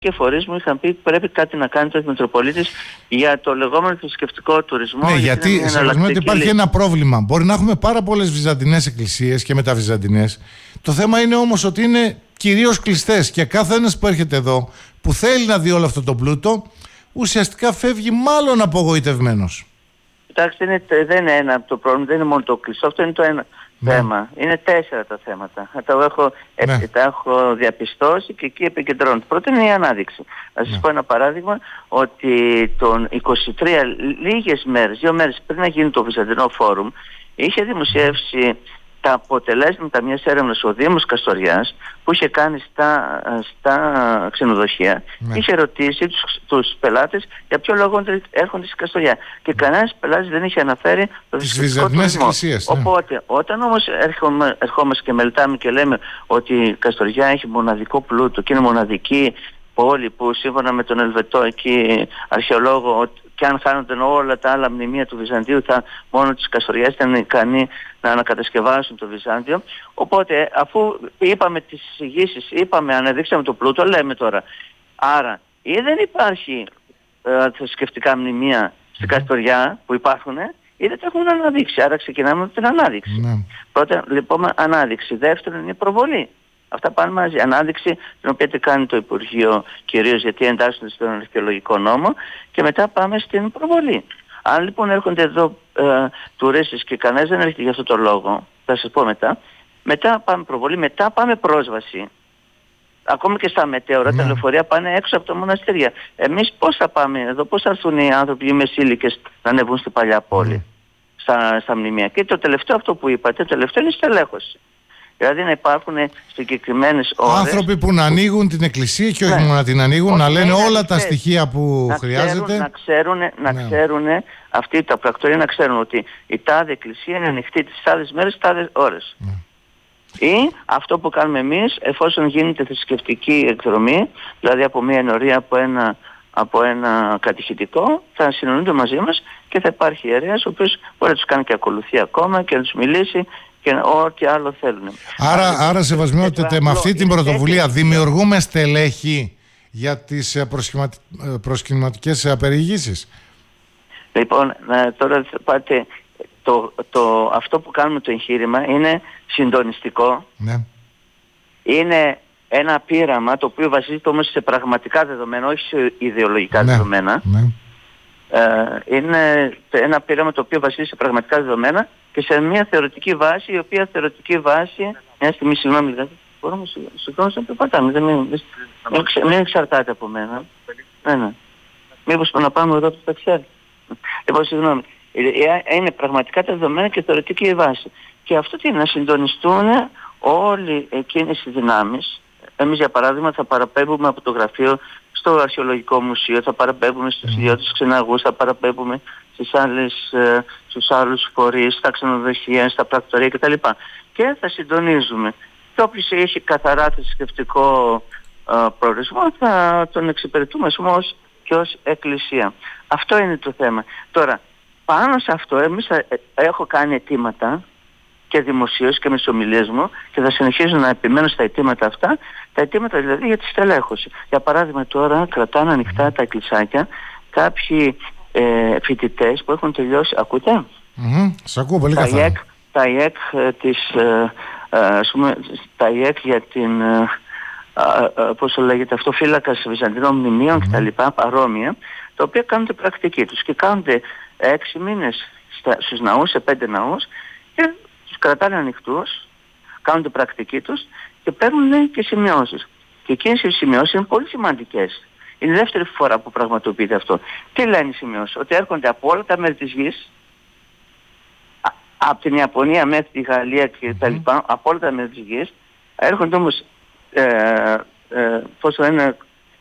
και φορείς μου είχαν πει πρέπει κάτι να κάνει το Μητροπολίτης για το λεγόμενο θρησκευτικό τουρισμό. Ναι, γιατί σεβασμένο ότι υπάρχει ένα πρόβλημα. Μπορεί να έχουμε πάρα πολλές βυζαντινές εκκλησίες και μεταβυζαντινές. Το θέμα είναι όμως ότι είναι κυρίως κλειστές και κάθε ένας που έρχεται εδώ που θέλει να δει όλο αυτό το πλούτο ουσιαστικά φεύγει μάλλον απογοητευμένος. Κοιτάξτε, δεν είναι ένα το πρόβλημα, δεν είναι μόνο το κλειστό, αυτό είναι το ένα θέμα. Είναι 4 τα θέματα. Τα έχω διαπιστώσει και εκεί επικεντρώνω. Πρώτα είναι η ανάδειξη. Να σας πω ένα παράδειγμα, ότι τον 23, λίγες μέρες, 2 μέρες πριν να γίνει το Βυζαντινό Φόρουμ, είχε δημοσιεύσει τα αποτελέσματα μιας έρευνας ο Δήμος Καστοριάς που είχε κάνει στα ξενοδοχεία. Είχε ρωτήσει τους πελάτες για ποιο λόγο έρχονται στη Καστοριά. Και κανένας πελάτης δεν είχε αναφέρει το θρησκευτικό τουρισμό. Οπότε, όταν όμως ερχόμαστε και μελετάμε και λέμε ότι η Καστοριά έχει μοναδικό πλούτο και είναι μοναδική πόλη που σύμφωνα με τον Ελβετό εκεί αρχαιολόγο, και αν χάνονταν όλα τα άλλα μνημεία του Βυζαντίου, μόνο της Καστοριάς ήταν ικανοί να ανακατασκευάσουν το Βυζάντιο. Οπότε, αφού είπαμε τις εισηγήσεις, αναδείξαμε το πλούτο, λέμε τώρα. Άρα, ή δεν υπάρχει θρησκευτικά μνημεία στην Καστοριά που υπάρχουν, ή δεν τα έχουν αναδείξει. Άρα ξεκινάμε με την ανάδειξη. Πρώτα, λοιπόν, ανάδειξη. Δεύτερον, είναι προβολή. Αυτά πάνε μαζί. Ανάδειξη, την οποία τη κάνει το Υπουργείο κυρίως γιατί εντάσσονται στον αρχαιολογικό νόμο, και μετά πάμε στην προβολή. Αν λοιπόν έρχονται εδώ τουρίστες και κανένας δεν έρχεται για αυτό το λόγο, θα σας πω μετά πάμε προβολή, μετά πάμε πρόσβαση. Ακόμα και στα μετέωρα, τα λεωφορεία πάνε έξω από τα μοναστήρια. Εμείς πώς θα πάμε εδώ, πώς θα έρθουν οι άνθρωποι οι μεσήλικες να ανεβούν στην παλιά πόλη, στα μνημεία. Και το τελευταίο αυτό που είπατε, το τελευταίο είναι η στελέχωση. Δηλαδή να υπάρχουν συγκεκριμένες ώρες. Άνθρωποι που να ανοίγουν την εκκλησία και όχι μόνο να την ανοίγουν, να λένε όλα τα στοιχεία που χρειάζεται. Να ξέρουν αυτοί τα πρακτορία, να ξέρουν ότι η τάδε εκκλησία είναι ανοιχτή τις τάδες μέρες, τάδες ώρες. Ή αυτό που κάνουμε εμείς, εφόσον γίνεται θρησκευτική εκδρομή, δηλαδή από μια ενορία, από ένα κατηχητικό, θα συνονούνται μαζί μας και θα υπάρχει ιερέας ο οποίος μπορεί να τους κάνει και ακολουθία ακόμα και να τους μιλήσει και ό,τι άλλο θέλουν. Άρα σεβασμιότητα, με αυτή την πρωτοβουλία δημιουργούμε στελέχη για τις προσκυνηματικές περιηγήσεις. Λοιπόν, τώρα πάτε, αυτό που κάνουμε το εγχείρημα είναι συντονιστικό. Είναι ένα πείραμα το οποίο βασίζεται όμως σε πραγματικά δεδομένα, όχι σε ιδεολογικά δεδομένα. Είναι ένα πείραμα το οποίο βασίζεται σε πραγματικά δεδομένα και σε μια θεωρητική βάση, η οποία θεωρητική βάση, μια στιγμή, συγγνώμη, μπορώ να σηκώσω να περπατάμε, μην εξαρτάται από μένα. Μήπως να πάμε εδώ από το ταξιάρι. Λοιπόν, συγγνώμη. Είναι πραγματικά τα δεδομένα και θεωρητική βάση. Και αυτό τι είναι, να συντονιστούν όλοι εκείνες οι δυνάμεις. Εμείς για παράδειγμα θα παραπέμπουμε από το γραφείο στο Αρχαιολογικό Μουσείο, θα παραπέμπουμε στους ιδιώτες ξεναγούς, θα παραπέμπουμε στους άλλους φορείς, στα ξενοδοχεία, στα πρακτορία κτλ. Και θα συντονίζουμε. Και όποιος έχει καθαρά θρησκευτικό προορισμό θα τον εξυπηρετούμε και ως εκκλησία. Αυτό είναι το θέμα. Τώρα, πάνω σε αυτό έχω κάνει αιτήματα και δημοσίως και με τις ομιλίες μου και θα συνεχίζω να επιμένω στα αιτήματα αυτά, τα αιτήματα δηλαδή για τη στελέχωση. Για παράδειγμα τώρα κρατάνε ανοιχτά τα εκκλησάκια κάποιοι φοιτητές που έχουν τελειώσει, ακούτε? Σ' ακούω πολύ καθαρά. Τα ΙΕΚ τα ΙΕΚ για την πώς το λέγεται αυτό, φύλακας Βυζαντινών μνημείων κτλ, παρόμοια, τα οποία κάνουν την πρακτική τους και κάνονται 6 μήνες στους ναούς, σε 5 ναούς, και τους κρατάνε ανοιχτούς, κάνουν την πρακτική τους και παίρνουν και σημειώσεις. Και εκείνες οι σημειώσεις είναι πολύ σημαντικές. Είναι η δεύτερη φορά που πραγματοποιείται αυτό. Τι λένε οι σημειώσεις? Ότι έρχονται από όλα τα μέρη της γης, από την Ιαπωνία μέχρι τη Γαλλία και τα λοιπά, από όλα τα μέρη της γης, έρχονται όμως πόσο είναι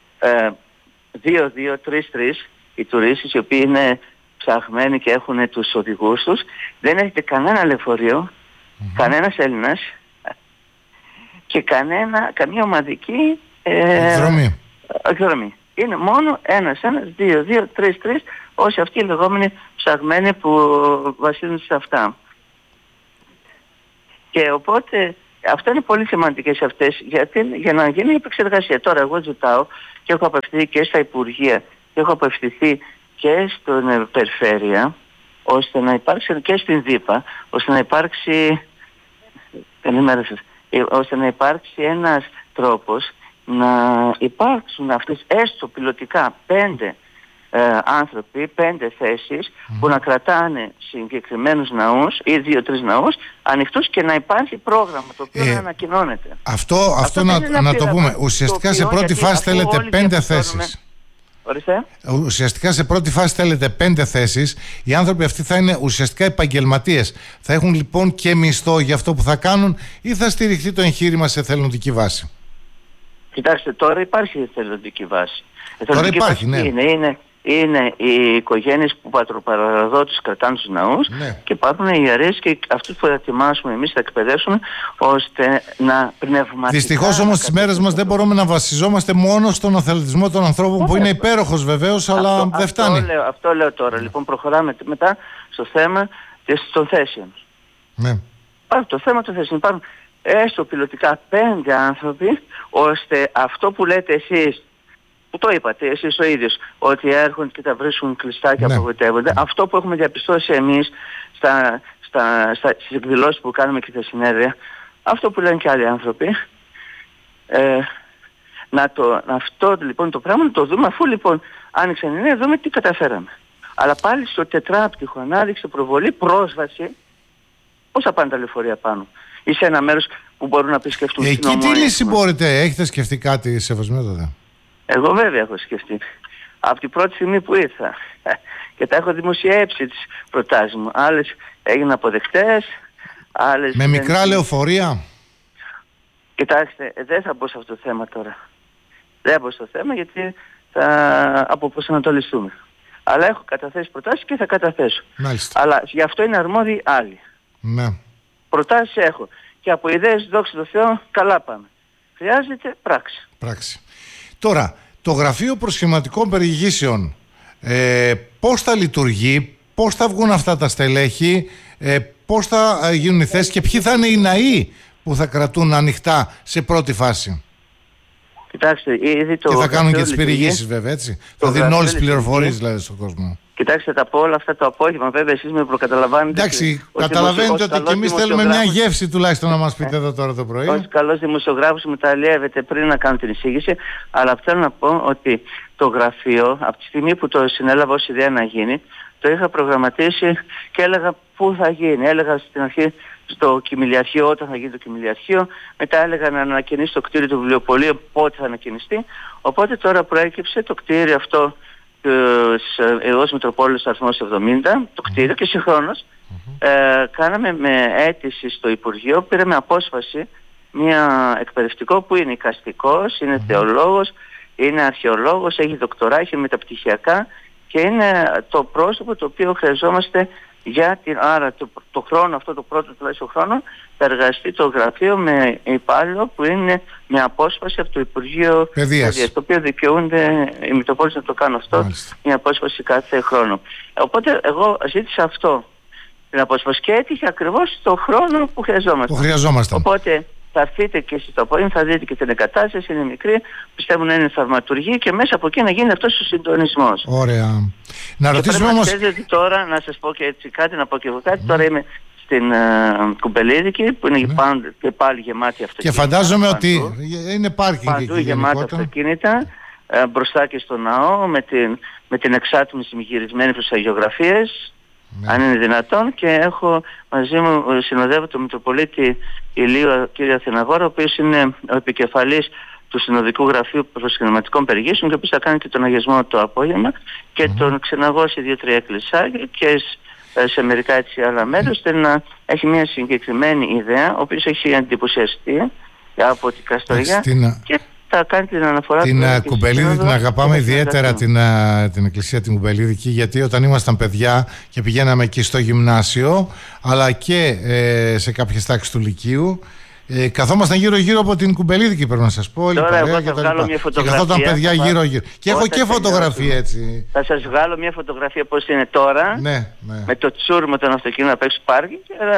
2-2, 3-3 οι τουρίστες, οι οποίοι είναι ψαχμένοι και έχουν τους οδηγούς τους. Δεν έχετε κανένα λεωφορείο, κανένας Έλληνας και καμία ομαδική εκδρομή. Είναι μόνο ένας, 2-2, 3-3, όσοι αυτοί οι λεγόμενοι ψαχμένοι που βασίζονται σε αυτά. Και οπότε Αυτά είναι πολύ σημαντικές αυτές για να γίνει η επεξεργασία. Τώρα εγώ ζητάω και έχω απευθυνθεί και στα Υπουργεία και έχω απευθυνθεί και στην Περιφέρεια, ώστε να υπάρξει και στην ΔΥΠΑ, ώστε να υπάρξει ένας τρόπος να υπάρξουν αυτές έστω πιλωτικά 5 άνθρωποι, 5 θέσεις που να κρατάνε συγκεκριμένους ναούς ή 2-3 ναούς ανοιχτούς και να υπάρχει πρόγραμμα το οποίο να ανακοινώνεται. Αυτό να το πούμε. Ουσιαστικά σε πρώτη φάση θέλετε 5 θέσεις. Ουσιαστικά σε πρώτη φάση θέλετε 5 θέσεις. Οι άνθρωποι αυτοί θα είναι ουσιαστικά επαγγελματίες. Θα έχουν λοιπόν και μισθό για αυτό που θα κάνουν, ή θα στηριχθεί το εγχείρημα σε εθελοντική βάση? Κοιτάξτε, τώρα υπάρχει εθελοντική βάση. Τώρα υπάρχει, ναι. Είναι οι οικογένειες που πατροπαραδότες κρατάνε τους ναούς, ναι. Και υπάρχουν οι ιερείς και αυτούς που θα ετοιμάσουμε εμείς, θα εκπαιδεύσουμε ώστε να πνευματικά... Δυστυχώς όμως στις μέρες μας δεν μπορούμε να βασιζόμαστε μόνο στον αθλητισμό των ανθρώπων, που είναι υπέροχος βεβαίως, αλλά δεν φτάνει. Αυτό λέω τώρα. Λοιπόν, προχωράμε μετά στο θέμα των θέσεων. Ναι. Υπάρχει το θέμα των θέσεων. Υπάρχουν έστω πιλωτικά 5 άνθρωποι, ώστε αυτό που λέτε εσείς, που το είπατε εσείς ο ίδιος, ότι έρχονται και τα βρίσκουν κλειστά και απογοητεύονται, αυτό που έχουμε διαπιστώσει εμείς στις εκδηλώσεις που κάνουμε και στα συνέδρια, αυτό που λένε και άλλοι άνθρωποι, αυτό λοιπόν το πράγμα να το δούμε, αφού λοιπόν άνοιξαν οι νέοι, δούμε τι καταφέραμε. Αλλά πάλι στο τετράπτυχο ανάδειξε, προβολή, πρόσβαση, πώς θα πάνε τα λεωφορεία πάνω, ή σε ένα μέρος που μπορούν να επισκεφτούν. Εκεί τι λύση μπορείτε, έχετε σκεφτεί κάτι, Σεβασμιότατα? Εγώ βέβαια έχω σκεφτεί. Από την πρώτη στιγμή που ήρθα. Και τα έχω δημοσιεύσει τις προτάσεις μου. Άλλες έγιναν αποδεκτές, άλλες... Με μικρά λεωφορεία. Κοιτάξτε, δεν θα μπω σε αυτό το θέμα τώρα. Δεν θα μπω στο θέμα γιατί θα αποπροσανατολιστούμε. Αλλά έχω καταθέσει προτάσεις και θα καταθέσω. Μάλιστα. Αλλά γι' αυτό είναι αρμόδιοι άλλοι. Ναι. Προτάσεις έχω. Και από ιδέες, δόξα τω Θεώ, καλά πάμε. Χρειάζεται πράξη. Τώρα, το Γραφείο Προσχηματικών Περιηγήσεων, πώς θα λειτουργεί, πώς θα βγουν αυτά τα στελέχη, πώς θα γίνουν οι θέσεις και ποιοι θα είναι οι ναοί που θα κρατούν ανοιχτά σε πρώτη φάση? Κοιτάξτε, ήδη το... Και θα κάνουν και τις περιηγήσεις βέβαια, έτσι. Θα δίνουν όλες τις πληροφορίες δηλαδή στον κόσμο. Κοιτάξτε, τα πω όλα αυτά το απόγευμα, βέβαια εσείς με προκαταλαμβάνετε. Εντάξει, καταλαβαίνετε ότι και εμείς θέλουμε μια γεύση τουλάχιστον να μας πείτε εδώ τώρα το πρωί. Ως καλός δημοσιογράφος μου τα αλλιεύετε πριν να κάνω την εισήγηση, αλλά θέλω να πω ότι το γραφείο, από τη στιγμή που το συνέλαβα ως ιδέα να γίνει, το είχα προγραμματίσει και έλεγα πού θα γίνει. Έλεγα στην αρχή στο Κυμηλιαρχείο, όταν θα γίνει το Κυμηλιαρχείο, μετά έλεγα να ανακαινήσει το κτίριο του βιβλιοπωλείου, πότε θα ανακαινιστεί. Οπότε τώρα προέκυψε το κτίριο αυτό ως Μητροπόλεως αριθμός 70, το κτίριο, και συγχρόνως κάναμε με αίτηση στο Υπουργείο, πήραμε απόσπαση μια εκπαιδευτικό που είναι εικαστικός, είναι θεολόγος, είναι αρχαιολόγος, έχει δοκτορά, έχει μεταπτυχιακά και είναι το πρόσωπο το οποίο χρειαζόμαστε άρα το χρόνο αυτό, το πρώτο τουλάχιστον χρόνο, θα εργαστεί το γραφείο με υπάλληλο που είναι με απόσπαση από το Υπουργείο Παιδείας, το οποίο δικαιούνται οι Μητροπόλεις να το κάνουν αυτό, μια απόσπαση κάθε χρόνο. Οπότε εγώ ζήτησα αυτό, την απόσπαση, και έτυχε ακριβώς το χρόνο που χρειαζόμαστε. Οπότε θα έρθετε και εσείς το απόγευμα, θα δείτε και την εγκατάσταση, είναι μικρή, πιστεύω να είναι θαυματουργή και μέσα από εκεί να γίνει αυτός ο συντονισμός. Ωραία. Να ρωτήσουμε όμως... Τώρα, να σας πω και έτσι κάτι, να πω και εγώ κάτι, τώρα είμαι στην Κουμπελίδικη που είναι και πάλι γεμάτη αυτοκίνητα. Και φαντάζομαι ότι είναι πάρκινγκ παντού γεμάτα αυτοκίνητα, μπροστά και στο ναό, με την εξάτμιση μη γυρισμένη προς αγιογραφίες, αν είναι δυνατόν, και έχω μαζί μου, συνοδεύω τον Μητροπολίτη Ηλίου κ. Αθηναγόρα, ο οποίος είναι ο επικεφαλής του Συνοδικού Γραφείου Προσχηματικών Περιηγήσεων και ο οποίος θα κάνει και τον αγιασμό το απόγευμα και τον ξεναγώσει 2-3 εκκλησάκια και σε μερικά έτσι άλλα μέρη, ώστε να έχει μια συγκεκριμένη ιδέα, ο οποίος έχει εντυπωσιαστεί από την Καστοριά και θα κάνει την αναφορά την Κουμπελίδη. Την αγαπάμε ιδιαίτερα την εκκλησία την Κουμπελίδικη, γιατί όταν ήμασταν παιδιά και πηγαίναμε εκεί στο γυμνάσιο αλλά και σε κάποιες τάξεις του Λυκείου, καθόμασταν γύρω-γύρω από την Κουμπελίδικη, πρέπει να σας πω. Τώρα εγώ θα βγάλω μια φωτογραφία. Και καθόταν παιδιά γύρω-γύρω. Και έχω και φωτογραφία έτσι. Θα σας βγάλω μια φωτογραφία πώς είναι τώρα, με το τσούρμο των αυτοκίνητων απ' έξω πάρκινγκ,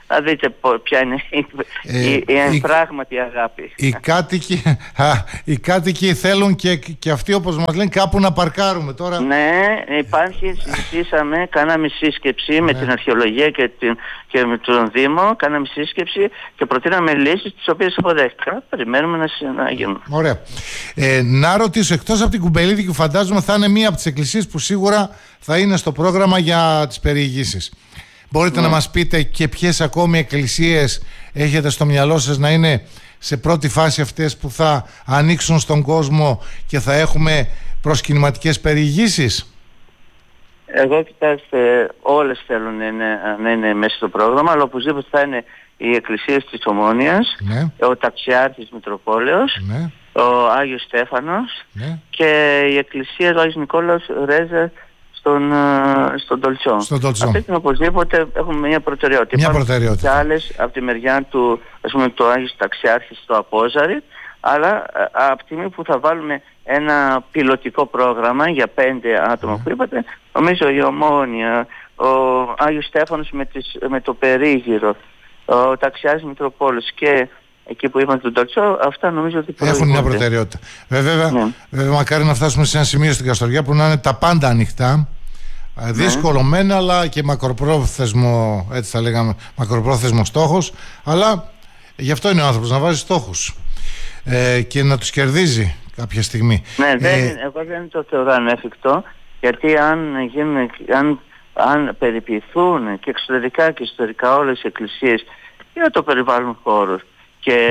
να δείτε ποια είναι η πράγματι αγάπη. Οι κάτοικοι θέλουν και αυτοί, όπως μας λένε, κάπου να παρκάρουμε τώρα. Ναι, υπάρχει, συζητήσαμε, κάναμε σύσκεψη με την αρχαιολογία και με τον Δήμο, κάναμε σύσκεψη και προτείναμε λύσεις τις οποίες αποδέχτηκαν. Περιμένουμε να γίνουν. Ωραία. Να ρωτήσω, εκτός από την Κουμπελίδικη, φαντάζομαι θα είναι μία από τις εκκλησίες που σίγουρα θα είναι στο πρόγραμμα για τις περιηγήσεις. Μπορείτε να μας πείτε και ποιες ακόμη εκκλησίες έχετε στο μυαλό σας να είναι σε πρώτη φάση αυτές που θα ανοίξουν στον κόσμο και θα έχουμε προσκυνηματικές περιηγήσεις? Εγώ, κοιτάξτε, όλες θέλουν να είναι μέσα στο πρόγραμμα, αλλά οπωσδήποτε θα είναι οι εκκλησίες της Ομόνοιας, ο Ταξιάρχης Μητροπόλεως, ο Άγιος Στέφανος και η εκκλησία του Άγιος Νικόλαος Ρέζα στον Τολτσό. Αυτές είναι οπωσδήποτε έχουμε μια προτεραιότητα. Και άλλες από τη μεριά του, ας πούμε, το Άγιος Ταξιάρχης στο Απόζαρι, αλλά από τη στιγμή που θα βάλουμε ένα πιλωτικό πρόγραμμα για 5 άτομα που είπατε, νομίζω η Ομόνια, ο Άγιος Στέφανος με το περίγυρο, ο Ταξιάρχης Μητροπόλεως και εκεί που είπαμε τον Τολτσό, αυτά νομίζω ότι έχουν μια προτεραιότητα. Βέβαια, μακάρι να φτάσουμε σε ένα σημείο στην Καστοριά που να είναι τα πάντα ανοιχτά. Δύσκολο μεν, αλλά και μακροπρόθεσμο, έτσι θα λέγαμε, μακροπρόθεσμο στόχος, αλλά γι' αυτό είναι ο άνθρωπος, να βάζει στόχους και να τους κερδίζει κάποια στιγμή. Ναι, εγώ δεν το θεωρώ ανέφικτο, γιατί αν περιποιηθούν και εξωτερικά και ιστορικά όλες οι εκκλησίες για το περιβάλλον χώρος και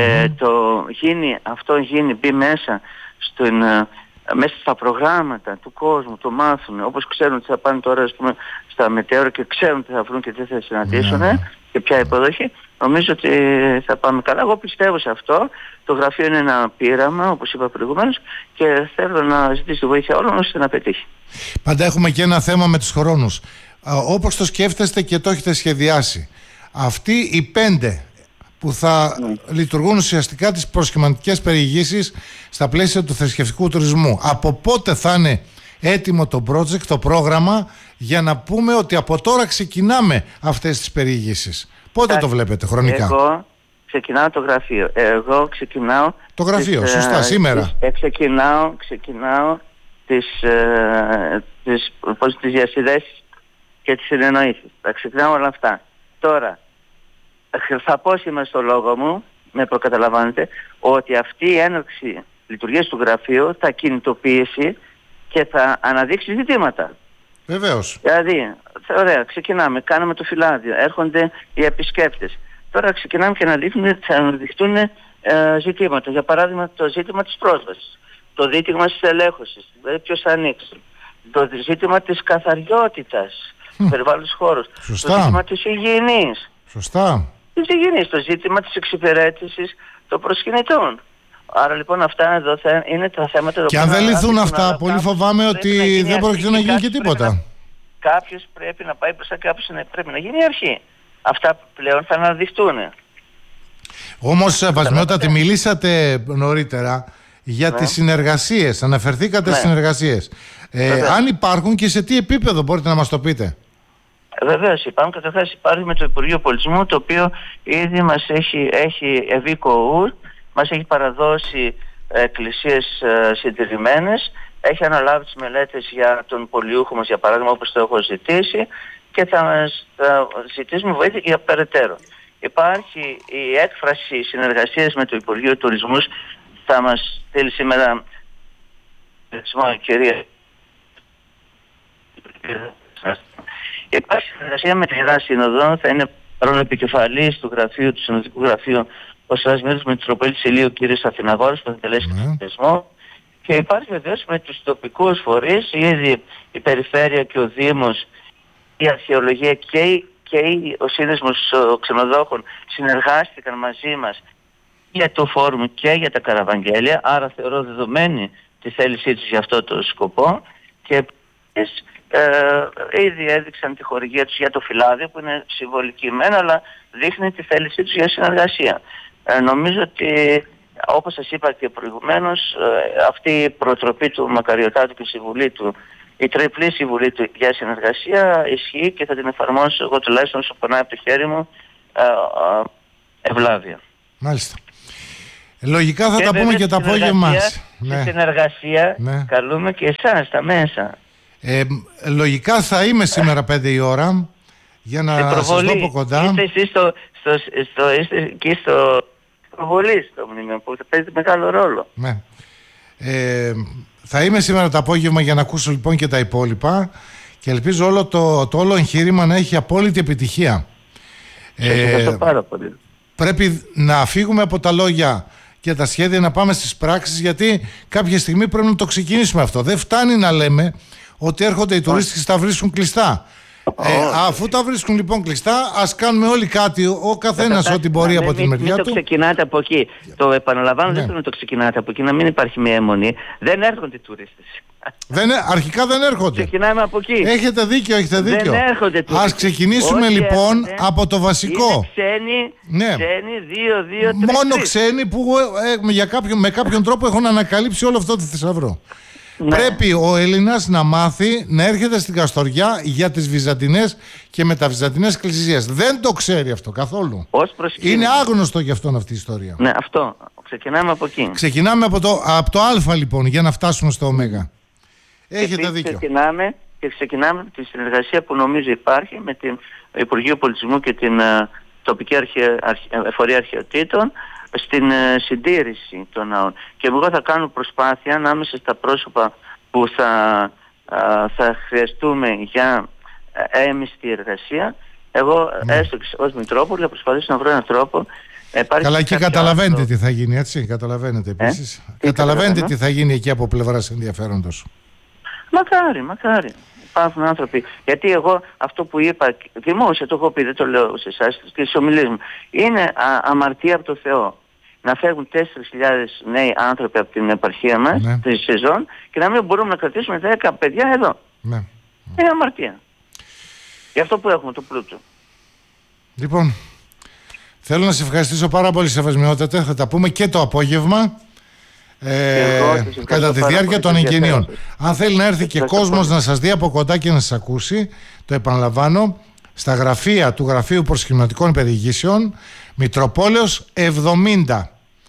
μπει μέσα μέσα στα προγράμματα του κόσμου, το μάθουν, όπως ξέρουν ότι θα πάνε τώρα, ας πούμε, στα μετέωρα και ξέρουν τι θα βρουν και τι θα συναντήσουν και ποια υποδοχή, νομίζω ότι θα πάμε καλά. Εγώ πιστεύω σε αυτό. Το γραφείο είναι ένα πείραμα, όπως είπα προηγουμένως, και θέλω να ζητήσω τη βοήθεια όλων ώστε να πετύχει. Πάντα έχουμε και ένα θέμα με τους χρόνους. Όπως το σκέφτεστε και το έχετε σχεδιάσει, αυτοί οι 5 που θα λειτουργούν ουσιαστικά τις προσκυνηματικές περιηγήσεις στα πλαίσια του θρησκευτικού τουρισμού, από πότε θα είναι έτοιμο το project, το πρόγραμμα, για να πούμε ότι από τώρα ξεκινάμε αυτές τις περιηγήσεις? Πότε το βλέπετε χρονικά? Εγώ ξεκινάω το γραφείο. Το γραφείο, σωστά, σήμερα. Ξεκινάω τις διασυνδέσεις και τις συνεννοήσεις. Θα ξεκινάω όλα αυτά. Τώρα, θα πω σήμερα στο λόγο μου, με προκαταλαμβάνετε, ότι αυτή η έναρξη λειτουργίας του γραφείου θα κινητοποιήσει και θα αναδείξει ζητήματα. Βεβαίως. Δηλαδή, ωραία, ξεκινάμε, κάναμε το φυλάδιο, έρχονται οι επισκέπτες. Τώρα ξεκινάμε και θα αναδειχτούν ζητήματα. Για παράδειγμα, το ζήτημα της πρόσβασης, το ζήτημα της ελέγχωσης, δηλαδή ποιος θα ανοίξει, το ζήτημα της καθαριότητας του περιβάλλοντος χώρους, το ζήτημα της υγιεινής. Σωστά. Το ζήτημα της εξυπηρέτησης των προσκυνητών. Άρα λοιπόν αυτά εδώ είναι τα θέματα. Και αν δεν λυθούν αυτά, πολύ φοβάμαι ότι δεν πρόκειται να γίνει και τίποτα. Κάποιος πρέπει να πάει μπροστά, κάποιος πρέπει να γίνει η αρχή. Αυτά πλέον θα αναδειχτούν. Όμως, Βασμιώτατη, μιλήσατε νωρίτερα για τις συνεργασίες. Αναφερθήκατε στις συνεργασίες. Αν υπάρχουν και σε τι επίπεδο, μπορείτε να μας το πείτε? Βεβαίως υπάρχουν. Καταρχάς υπάρχει με το Υπουργείο Πολιτισμού, το οποίο ήδη μας έχει ευήκοου, μας έχει παραδώσει εκκλησίες συντηρημένες, έχει αναλάβει τις μελέτες για τον πολιούχο μας, για παράδειγμα, όπως το έχω ζητήσει, και θα ζητήσουμε βοήθεια για περαιτέρω. Υπάρχει η έκφραση συνεργασίας με το Υπουργείο Τουρισμού, θα μας στείλει σήμερα η κυρία. Υπάρχει συνεργασία με τη Ιερά Σύνοδο, θα είναι παρόν επικεφαλής του Συνοδικού Γραφείου ο Σαρασμίδης Μητροπολίτης Ηλίου κ. Αθηναγόρης, που θα τελέσει τον θεσμό, και υπάρχει βεβαίως με τους τοπικούς φορείς, ήδη η Περιφέρεια και ο Δήμος, η Αρχαιολογία και ο Σύνδεσμος Ξενοδόχων συνεργάστηκαν μαζί μας για το φόρουμ και για τα καραβαγγέλια, άρα θεωρώ δεδομένη τη θέλησή τους για αυτό το σκοπό, και επίσης ήδη έδειξαν τη χορηγία τους για το φυλάδιο, που είναι συμβολική μένα, αλλά δείχνει τη θέλησή τους για συνεργασία. Νομίζω ότι, όπως σας είπα και προηγουμένως, αυτή η προτροπή του Μακαριωτάτου και η συμβουλή του, η τριπλή συμβουλή του για συνεργασία, ισχύει και θα την εφαρμόσω εγώ τουλάχιστον όσο περνάει από το χέρι μου ευλάβεια. Μάλιστα. Λογικά θα τα πούμε και το απόγευμα. Στη συνεργασία καλούμε και εσάς τα μέσα. Λογικά θα είμαι σήμερα 5 η ώρα για να σας δω από κοντά. Είστε εσείς είστε εκεί στο προβολή στο μνημείο που θα παίζει μεγάλο ρόλο. Ναι. Θα είμαι σήμερα το απόγευμα για να ακούσω λοιπόν και τα υπόλοιπα και ελπίζω όλο το όλο εγχείρημα να έχει απόλυτη επιτυχία. Ευχαριστώ πάρα πολύ. Πρέπει να φύγουμε από τα λόγια και τα σχέδια, να πάμε στις πράξεις, γιατί κάποια στιγμή πρέπει να το ξεκινήσουμε αυτό. Δεν φτάνει να λέμε ότι έρχονται οι τουρίστες και τα βρίσκουν κλειστά. Αφού τα βρίσκουν λοιπόν κλειστά, ας κάνουμε όλοι κάτι, ο καθένας ό,τι μπορεί από τη μεριά του. Μην το ξεκινάτε από εκεί. Το επαναλαμβάνω, δεν πρέπει να το ξεκινάτε από εκεί, να μην υπάρχει μια αιμονή. Δεν έρχονται οι τουρίστες. Αρχικά δεν έρχονται. Ξεκινάμε από εκεί. Έχετε δίκιο. Δεν έρχονται τουρίστες. Ας ξεκινήσουμε λοιπόν από το βασικό. Είναι ξένοι, 2-2-3. Μόνο ξένοι που με κάποιον τρόπο έχουν ανακαλύψει όλο αυτό το θησαυρό. Ναι. Πρέπει ο Έλληνας να μάθει να έρχεται στην Καστοριά για τις βυζαντινές και μεταβυζαντινές εκκλησίες. Δεν το ξέρει αυτό καθόλου. Είναι άγνωστο για αυτόν αυτή η ιστορία. Ναι, αυτό. Ξεκινάμε από εκεί. Ξεκινάμε από το Α λοιπόν για να φτάσουμε στο Ω. Έχετε δίκιο. Ξεκινάμε τη συνεργασία που νομίζω υπάρχει με την Υπουργείο Πολιτισμού και την τοπική εφορία αρχαιοτήτων στην συντήρηση των ναών. Και εγώ θα κάνω προσπάθεια ανάμεσα στα πρόσωπα που θα χρειαστούμε για έμιστη εργασία. Εγώ έστω και ως Μητρόπολη θα προσπαθήσω να βρω έναν τρόπο. Καλά, εκεί καταλαβαίνετε τι θα γίνει, έτσι. Καταλαβαίνετε επίσης. Καταλαβαίνετε τι θα γίνει εκεί από πλευράς ενδιαφέροντος. Μακάρι. Υπάρχουν άνθρωποι. Γιατί εγώ αυτό που είπα δημόσια, το έχω πει, δεν το λέω σε εσάς, στις ομιλίες μου, είναι αμαρτία από το Θεό. Να φεύγουν 4.000 νέοι άνθρωποι από την επαρχία μας, τη σεζόν, και να μην μπορούμε να κρατήσουμε 10 παιδιά εδώ. Ναι. Είναι αμαρτία. Γι' αυτό που έχουμε το πλούτο. Λοιπόν, θέλω να σε ευχαριστήσω πάρα πολύ, Σεβασμιότατε. Θα τα πούμε και το απόγευμα. Κατά τη διάρκεια των εγγενείων. Αν θέλει να έρθει και κόσμος να σας δει από κοντά και να σας ακούσει, το επαναλαμβάνω, στα γραφεία του Γραφείου Προσκυνηματικών Περιηγήσεων, Μητροπόλεως 70.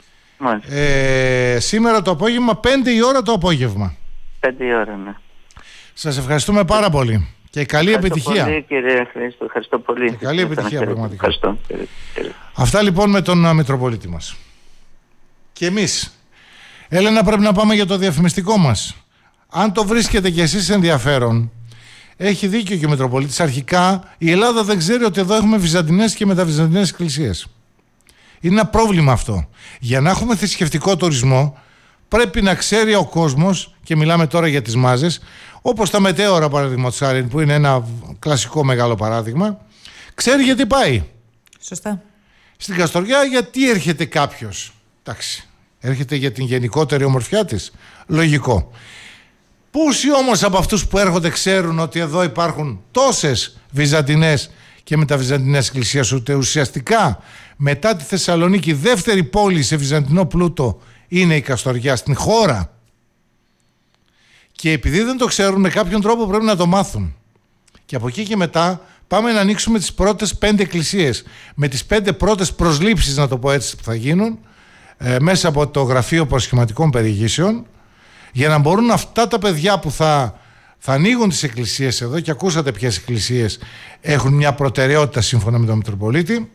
Σήμερα το απόγευμα, 5 η ώρα το απόγευμα. 5 η ώρα, ναι. Σας ευχαριστούμε πάρα πολύ και καλή επιτυχία. Πολύ, κύριε Χρήστο, ευχαριστώ πολύ. Και καλή επιτυχία πραγματικά. Ευχαριστώ. Αυτά λοιπόν με τον Μητροπολίτη μας. Και εμείς, Έλενα, πρέπει να πάμε για το διαφημιστικό μας. Αν το βρίσκετε κι εσείς ενδιαφέρον, έχει δίκιο και ο Μητροπολίτης. Αρχικά η Ελλάδα δεν ξέρει ότι εδώ έχουμε βυζαντινές και μεταβυζαντινές εκκλησίες. Είναι ένα πρόβλημα αυτό. Για να έχουμε θρησκευτικό τουρισμό πρέπει να ξέρει ο κόσμος, και μιλάμε τώρα για τις μάζες, όπως τα μετέωρα παραδείγματος χάρη, που είναι ένα κλασικό μεγάλο παράδειγμα, ξέρει γιατί πάει. Σωστά. Στην Καστοριά γιατί έρχεται κάποιος? Εντάξει, έρχεται για την γενικότερη ομορφιά της. Λογικό. Πόσοι όμως από αυτούς που έρχονται ξέρουν ότι εδώ υπάρχουν τόσες βυζαντινές και μεταβυζαντινές εκκλησίες? Ούτε ουσιαστικά μετά τη Θεσσαλονίκη, η δεύτερη πόλη σε βυζαντινό πλούτο είναι η Καστοριά στην χώρα. Και επειδή δεν το ξέρουν, με κάποιον τρόπο πρέπει να το μάθουν. Και από εκεί και μετά πάμε να ανοίξουμε τις πρώτες 5 εκκλησίες, με τις 5 πρώτες προσλήψεις, να το πω έτσι, που θα γίνουν μέσα από το Γραφείο Προσχηματικών Περιηγήσεων, για να μπορούν αυτά τα παιδιά που θα ανοίγουν τις εκκλησίες εδώ, και ακούσατε ποιες εκκλησίες έχουν μια προτεραιότητα σύμφωνα με τον Μητροπολίτη,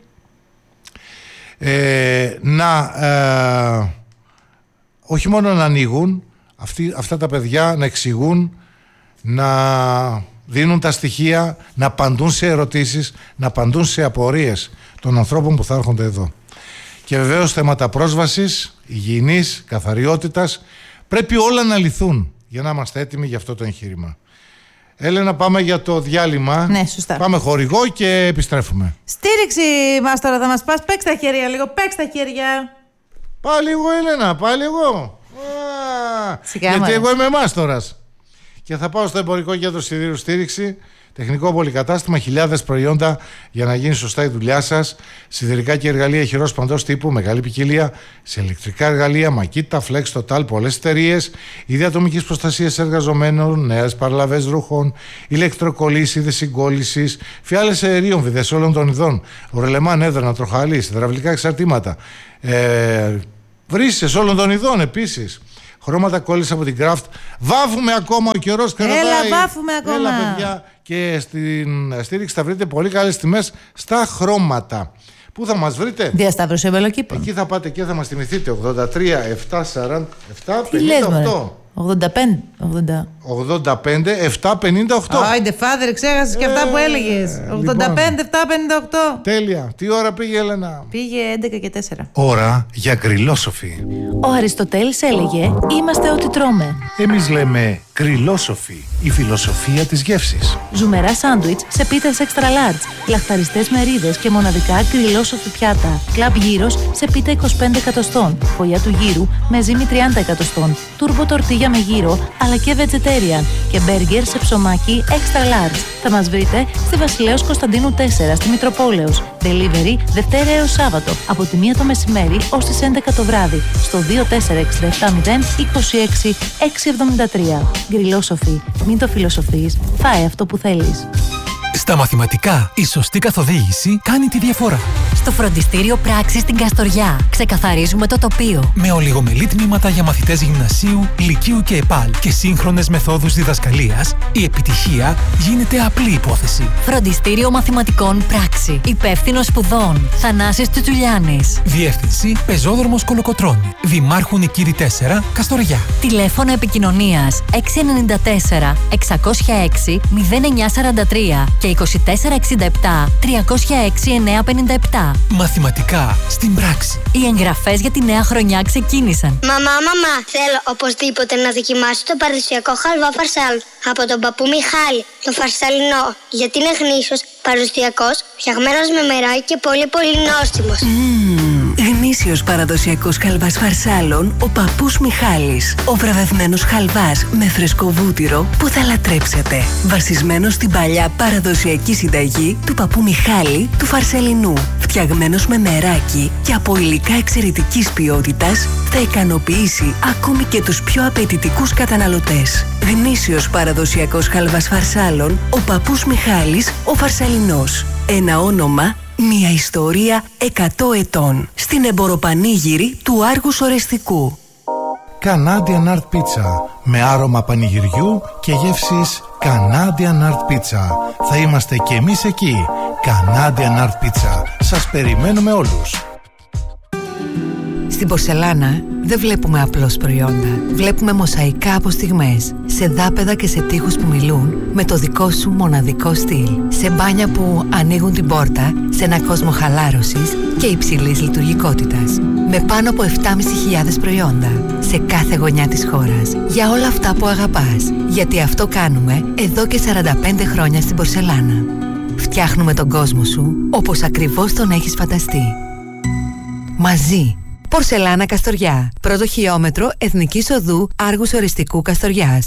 όχι μόνο να ανοίγουν, αυτά τα παιδιά να εξηγούν, να δίνουν τα στοιχεία, να απαντούν σε ερωτήσεις, να απαντούν σε απορίες των ανθρώπων που θα έρχονται εδώ. Και βεβαίως θέματα πρόσβασης, υγιεινής, καθαριότητας, πρέπει όλα να λυθούν για να είμαστε έτοιμοι για αυτό το εγχείρημα. Έλενα, πάμε για το διάλειμμα. Ναι, σωστά. Πάμε χορηγό και επιστρέφουμε. Στήριξη μας τώρα θα μας πας. Παίξ' τα χέρια λίγο, παίξ' τα χέρια. Πάλι εγώ, Έλενα, πάλι εγώ. Γιατί εγώ είμαι εμάς τώρα. Και θα πάω στο Εμπορικό Κέντρο Σιδήρου Στήριξη, τεχνικό πολυκατάστημα, χιλιάδες προϊόντα για να γίνει σωστά η δουλειά σας. Σιδηρικά και εργαλεία χειρός παντός τύπου, μεγάλη ποικιλία σε ηλεκτρικά εργαλεία, Makita, Flex, Total, πολλές εταιρείες. Είδη ατομικής προστασίας εργαζομένων, νέες παραλαβές ρούχων, ηλεκτροκολλήσεις, είδη συγκόλλησης, φιάλες αερίων, βιδές όλων των ειδών, ορελεμάν, έδρανα, τροχαλής, υδραυλικά εξαρτήματα, βρύσες όλων των ειδών επίσης. Χρώματα κόλληση από την Craft. Βάφουμε ακόμα, ο καιρός κρατάει. Έλα, βάφουμε ακόμα. Έλα, παιδιά. Και στην στήριξη θα βρείτε πολύ καλές τιμές στα χρώματα. Πού θα μας βρείτε? Διασταύρωση Εμπελοκήπων. Εκεί θα πάτε και θα μας θυμηθείτε. 83 747 Τι λες, 58. 85 758. Άιντε, φάδερ, ξέχασες και αυτά που έλεγες. 85 758. Τέλεια. Τι ώρα πήγε, Έλενα? Πήγε 11 και 4. Ώρα για γκριλόσοφι. Ο Αριστοτέλης έλεγε «Είμαστε ό,τι τρώμε». Εμείς λέμε γκριλόσοφι, η φιλοσοφία της γεύσης. Ζουμερά σάντουιτς σε πίτες extra large, λαχταριστές μερίδες και μοναδικά γκριλόσοφι πιάτα. Κλαμπ γύρος σε πίτα 25 εκατοστών, φωλιά του γύρου με ζύμη 30 εκατοστών, τούρμπο τορτίγια με γύρο αλλά και vegetarian και μπέργκερ σε ψωμάκι extra large. Θα μας βρείτε στη Βασιλέως Κωνσταντίνου 4 στη Μητροπόλεως. Delivery Δευτέρα έως Σάββατο από τη 1 το μεσημέρι ως τις 11 το βράδυ στο 24670 26 673. Γκριλόσοφι. Μην το φιλοσοφείς, φάε αυτό που θέλεις. Στα μαθηματικά, η σωστή καθοδήγηση κάνει τη διαφορά. Στο φροντιστήριο Πράξη στην Καστοριά ξεκαθαρίζουμε το τοπίο. Με ολιγομελή τμήματα για μαθητές γυμνασίου, λυκείου και ΕΠΑΛ και σύγχρονες μεθόδους διδασκαλίας, η επιτυχία γίνεται απλή υπόθεση. Φροντιστήριο Μαθηματικών Πράξη. Υπεύθυνος σπουδών Θανάσης Τσουτσουλιάνης. Διεύθυνση Πεζόδρομος Κολοκοτρώνη. Δημάρχου Νικήρη 4, Καστοριά. Τηλέφωνο επικοινωνίας 694 606 0943 και 2467 306 957. Μαθηματικά στην πράξη. Οι εγγραφές για τη νέα χρονιά ξεκίνησαν. Μαμά, θέλω οπωσδήποτε να δοκιμάσω το παραδοσιακό χαλβά φαρσάλ από τον παππού Μιχάλη, το φαρσαλινό, γιατί είναι γνήσιος, παραδοσιακός, φτιαγμένος με μεράκι και πολύ πολύ νόστιμος. Γνήσιος παραδοσιακός χαλβάς φαρσάλων, ο παππούς Μιχάλης. Ο βραβευμένος χαλβάς με φρεσκό βούτυρο που θα λατρέψετε. Βασισμένος στην παλιά παραδοσιακή συνταγή του παππού Μιχάλη του Φαρσαλινού. Φτιαγμένος με μεράκι και από υλικά εξαιρετικής ποιότητας, θα ικανοποιήσει ακόμη και τους πιο απαιτητικούς καταναλωτές. Γνήσιος παραδοσιακός χαλβάς φαρσάλων, ο παππούς Μιχάλης, ο Φαρσαλινός. Ένα όνομα, μια ιστορία 100 ετών. Στην εμποροπανήγυρη του Άργους Ορεστικού. Canadian Art Pizza, με άρωμα πανηγυριού και γεύσεις Canadian Art Pizza. Θα είμαστε και εμείς εκεί. Canadian Art Pizza. Σας περιμένουμε όλους. Στην πορσελάνα δεν βλέπουμε απλώς προϊόντα. Βλέπουμε μοσαϊκά από στιγμές, σε δάπεδα και σε τοίχους που μιλούν με το δικό σου μοναδικό στυλ. Σε μπάνια που ανοίγουν την πόρτα σε ένα κόσμο χαλάρωσης και υψηλής λειτουργικότητας. Με πάνω από 7.500 προϊόντα σε κάθε γωνιά της χώρας. Για όλα αυτά που αγαπάς. Γιατί αυτό κάνουμε εδώ και 45 χρόνια στην πορσελάνα. Φτιάχνουμε τον κόσμο σου όπως ακριβώς τον έχεις φανταστεί. Μαζί. Πορσελάνα Καστοριά. Πρώτο χιλιόμετρο Εθνικής Οδού Άργους Οριστικού Καστοριάς.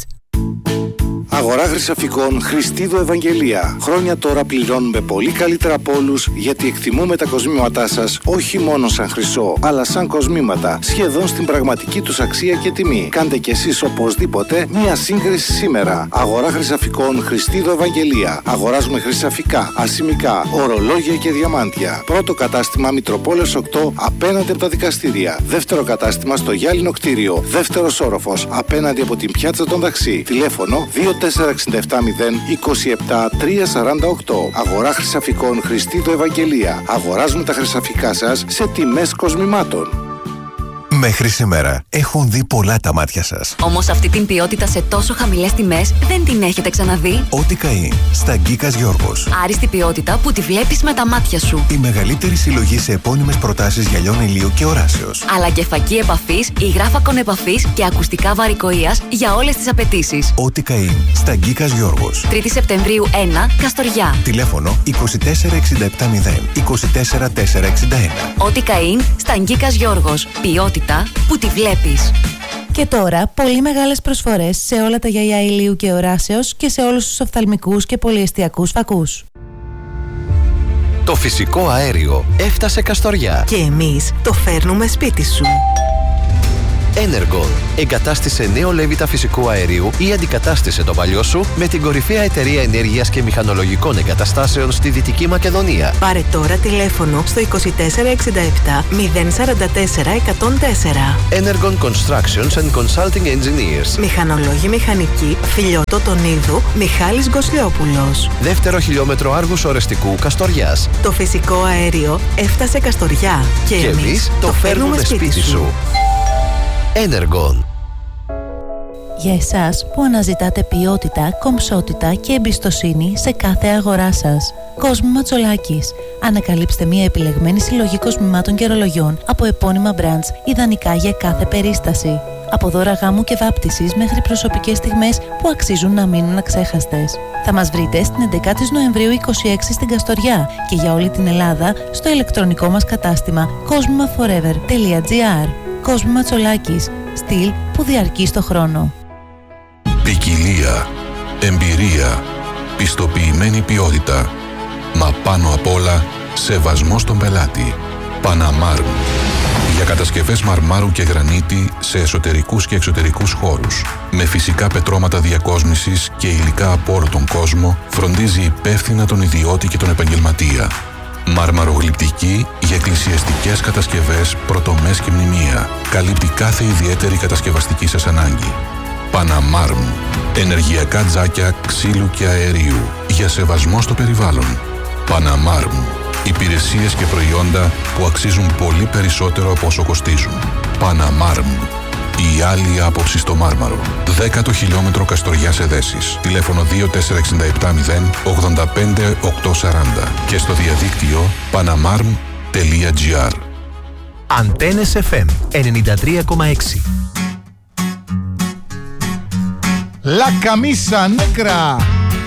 Αγορά χρυσαφικών Χριστίδου Ευαγγελία. Χρόνια τώρα πληρώνουμε πολύ καλύτερα από όλους, γιατί εκτιμούμε τα κοσμήματά σας όχι μόνο σαν χρυσό, αλλά σαν κοσμήματα, σχεδόν στην πραγματική τους αξία και τιμή. Κάντε κι εσείς οπωσδήποτε μία σύγκριση σήμερα. Αγορά χρυσαφικών Χριστίδου Ευαγγελία. Αγοράζουμε χρυσαφικά, ασημικά, ορολόγια και διαμάντια. Πρώτο κατάστημα Μητροπόλεως 8 απέναντι από τα δικαστήρια. Δεύτερο κατάστημα στο Γυάλινο κτίριο. Δεύτερος όροφος απέναντι από την πιάτσα των Ταξί. Τηλέφωνο 2467 027 348. Αγορά χρυσαφικών Χριστίδου Ευαγγελία. Αγοράζουμε τα χρυσαφικά σας σε τιμές κοσμημάτων. Μέχρι σήμερα έχουν δει πολλά τα μάτια σας. Όμως αυτή την ποιότητα σε τόσο χαμηλές τιμές δεν την έχετε ξαναδεί. Ό,τι καεί στα Γκίκας Γιώργος. Άριστη ποιότητα που τη βλέπεις με τα μάτια σου. Η μεγαλύτερη συλλογή σε επώνυμες προτάσεις γυαλιών ηλίου και οράσεως. Αλλά και φακή επαφής, υγράφακον επαφής και ακουστικά βαρικοΐας για όλες τις απαιτήσεις. Ό,τι καεί στα Γκίκας Γιώργος. 3η Σεπτεμβρίου 1, Καστοριά. Τηλέφωνο 2467 0 24 461. Ό,τι καεί στα Γκίκας Γιώργος. Ποιότητα που τη βλέπεις. Και τώρα, πολύ μεγάλες προσφορές σε όλα τα γιαγιά ηλίου και οράσεως και σε όλους τους οφθαλμικούς και πολυεστιακούς φακούς. Το φυσικό αέριο έφτασε Καστοριά. Και εμείς το φέρνουμε σπίτι σου. Energon. Εγκατάστησε νέο λέβητα φυσικού αερίου ή αντικατάστησε το παλιό σου με την κορυφαία εταιρεία ενέργειας και μηχανολογικών εγκαταστάσεων στη Δυτική Μακεδονία. Πάρε τώρα τηλέφωνο στο 2467 044 104. Energon Constructions and Consulting Engineers. Μηχανολόγοι μηχανικοί, Φιλιώτο Τονίδου, Μιχάλης Γκοσλιόπουλος. Δεύτερο χιλιόμετρο Άργους Ορεστικού Καστοριάς. Το φυσικό αέριο έφτασε Καστοριά. Και εμείς το φέρνουμε σπίτι σου. Energon. Για εσάς που αναζητάτε ποιότητα, κομψότητα και εμπιστοσύνη σε κάθε αγορά σας. Κόσμο Ματσολάκης. Ανακαλύψτε μια επιλεγμένη συλλογή κοσμημάτων και ρολογιών από επώνυμα brands, ιδανικά για κάθε περίσταση. Από δώρα γάμου και βάπτισης μέχρι προσωπικές στιγμές που αξίζουν να μείνουν αξέχαστες. Θα μας βρείτε στην 11η Νοεμβρίου 26 στην Καστοριά και για όλη την Ελλάδα στο ηλεκτρονικό μας κατάστημα cosmimaforever.gr. Κόσμο Ματσολάκης. Στυλ που διαρκεί στο χρόνο. Ποικιλία, εμπειρία, πιστοποιημένη ποιότητα, μα πάνω απ' όλα σεβασμό στον πελάτη. Παναμάρμ. Για κατασκευές μαρμάρου και γρανίτη σε εσωτερικούς και εξωτερικούς χώρους. Με φυσικά πετρώματα διακόσμησης και υλικά από όλο τον κόσμο, φροντίζει υπεύθυνα τον ιδιώτη και τον επαγγελματία. Μαρμαρογλυπτική για εκκλησιαστικές κατασκευές, πρωτομές και μνημεία. Καλύπτει κάθε ιδιαίτερη κατασκευαστική σας ανάγκη. Παναμάρμ. Ενεργειακά τζάκια ξύλου και αερίου. Για σεβασμό στο περιβάλλον. Παναμάρμ. Υπηρεσίες και προϊόντα που αξίζουν πολύ περισσότερο από όσο κοστίζουν. Παναμάρμ. Η άλλη άποψη στο Μάρμαρο. 10ο χιλιόμετρο Καστοριάς Εδέσης. Τηλέφωνο 24670 85 840 και στο διαδίκτυο panamarm.gr. Αντένες FM 93,6. La Camisa Negra.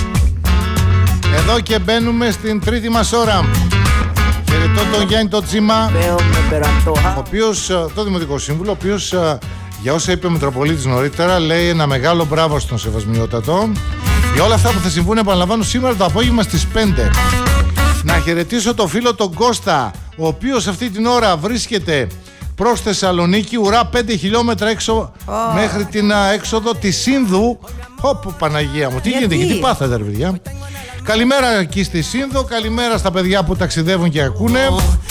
Εδώ και μπαίνουμε στην τρίτη μας ώρα. Χαιρετώ τον Γιάννη το Τσίμα, ο οποίος, το Δημοτικό Σύμβουλο, ο οποίος για όσα είπε ο Μητροπολίτης νωρίτερα λέει ένα μεγάλο μπράβο στον Σεβασμιότατο για όλα αυτά που θα συμβούν, επαναλαμβάνω, σήμερα το απόγευμα στις 5. Να χαιρετήσω το φίλο τον Κώστα, ο οποίος αυτή την ώρα βρίσκεται προς Θεσσαλονίκη, ουρά 5 χιλιόμετρα έξω μέχρι την έξοδο της Σύνδου. Ωπ, Παναγία μου, τι γίνεται, γιατί πάθατε ρε παιδιά. Καλημέρα εκεί στη Σύνδο, καλημέρα στα παιδιά που ταξιδεύουν και ακούνε.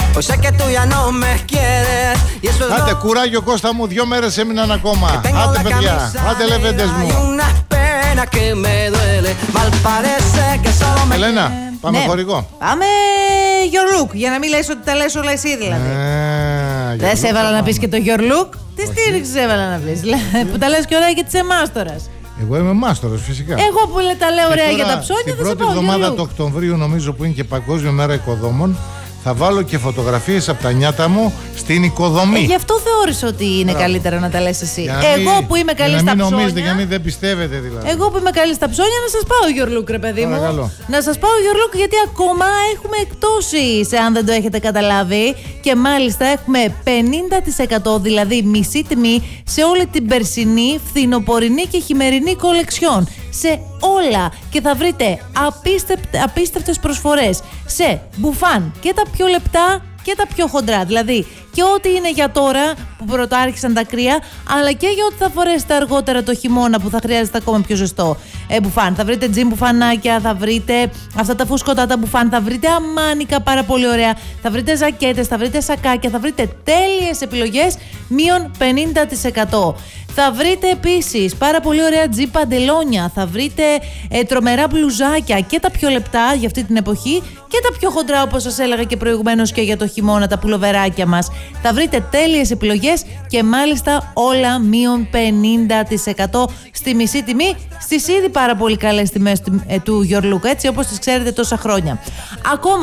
Άντε κουράγιο Κώστα μου, 2 μέρες έμειναν ακόμα. Άντε παιδιά, άντε λεβέντες μου. Ελένα, πάμε χορηγό. Πάμε your look, για να μην λες ότι τα λες όλα εσύ δηλαδή. Δεν σε έβαλα να πεις και το your look. Τι στήριξη σε έβαλα να πεις, που τα λες και ωραία και της εμάστορας. Εγώ είμαι μάστορας φυσικά. Εγώ που τα λέω ωραία για τα ψώνια, δεν σε πω. Την πρώτη εβδομάδα του Οκτωβρίου, νομίζω που είναι και Παγκόσμια Μέρα Οικοδόμων, θα βάλω και φωτογραφίες από τα νιάτα μου στην οικοδομή. Γι' αυτό θεώρησα ότι είναι καλύτερα να τα λες εσύ. Εγώ που είμαι καλή στα ψώνια. Για να μην νομίζετε, για να μην δεν πιστεύετε δηλαδή. Εγώ που είμαι καλή στα ψώνια, να σας πάω your look, ρε παιδί μου. Παρακαλώ. Να σας πάω your look, γιατί ακόμα έχουμε εκπτώσεις, αν δεν το έχετε καταλάβει. Και μάλιστα έχουμε 50%, δηλαδή μισή τιμή, σε όλη την περσινή, φθινοπορεινή και χειμερινή κολεξιόν. Σε όλα. Και θα βρείτε απίστευτες προσφορές σε μπουφάν και τα πιο λεπτά και τα πιο χοντρά. Δηλαδή και ό,τι είναι για τώρα που πρωτοάρχισαν τα κρύα, αλλά και για ό,τι θα φορέσετε αργότερα το χειμώνα που θα χρειάζεται ακόμα πιο ζεστό μπουφάν. Θα βρείτε τζιν μπουφανάκια, θα βρείτε αυτά τα φουσκωτά τα μπουφάν, θα βρείτε αμάνικα πάρα πολύ ωραία, θα βρείτε ζακέτες, θα βρείτε σακάκια, θα βρείτε τέλειες επιλογές, μείον 50%. Θα βρείτε επίσης πάρα πολύ ωραία τζι παντελόνια, θα βρείτε τρομερά μπλουζάκια και τα πιο λεπτά για αυτή την εποχή και τα πιο χοντρά, όπως σας έλεγα και προηγουμένως, και για το χειμώνα, τα πουλοβεράκια μας. Θα βρείτε τέλειες επιλογές και μάλιστα όλα μείον 50% στη μισή τιμή, στις ήδη πάρα πολύ καλές τιμές του Your Look, έτσι όπως τις ξέρετε τόσα χρόνια. Ακόμα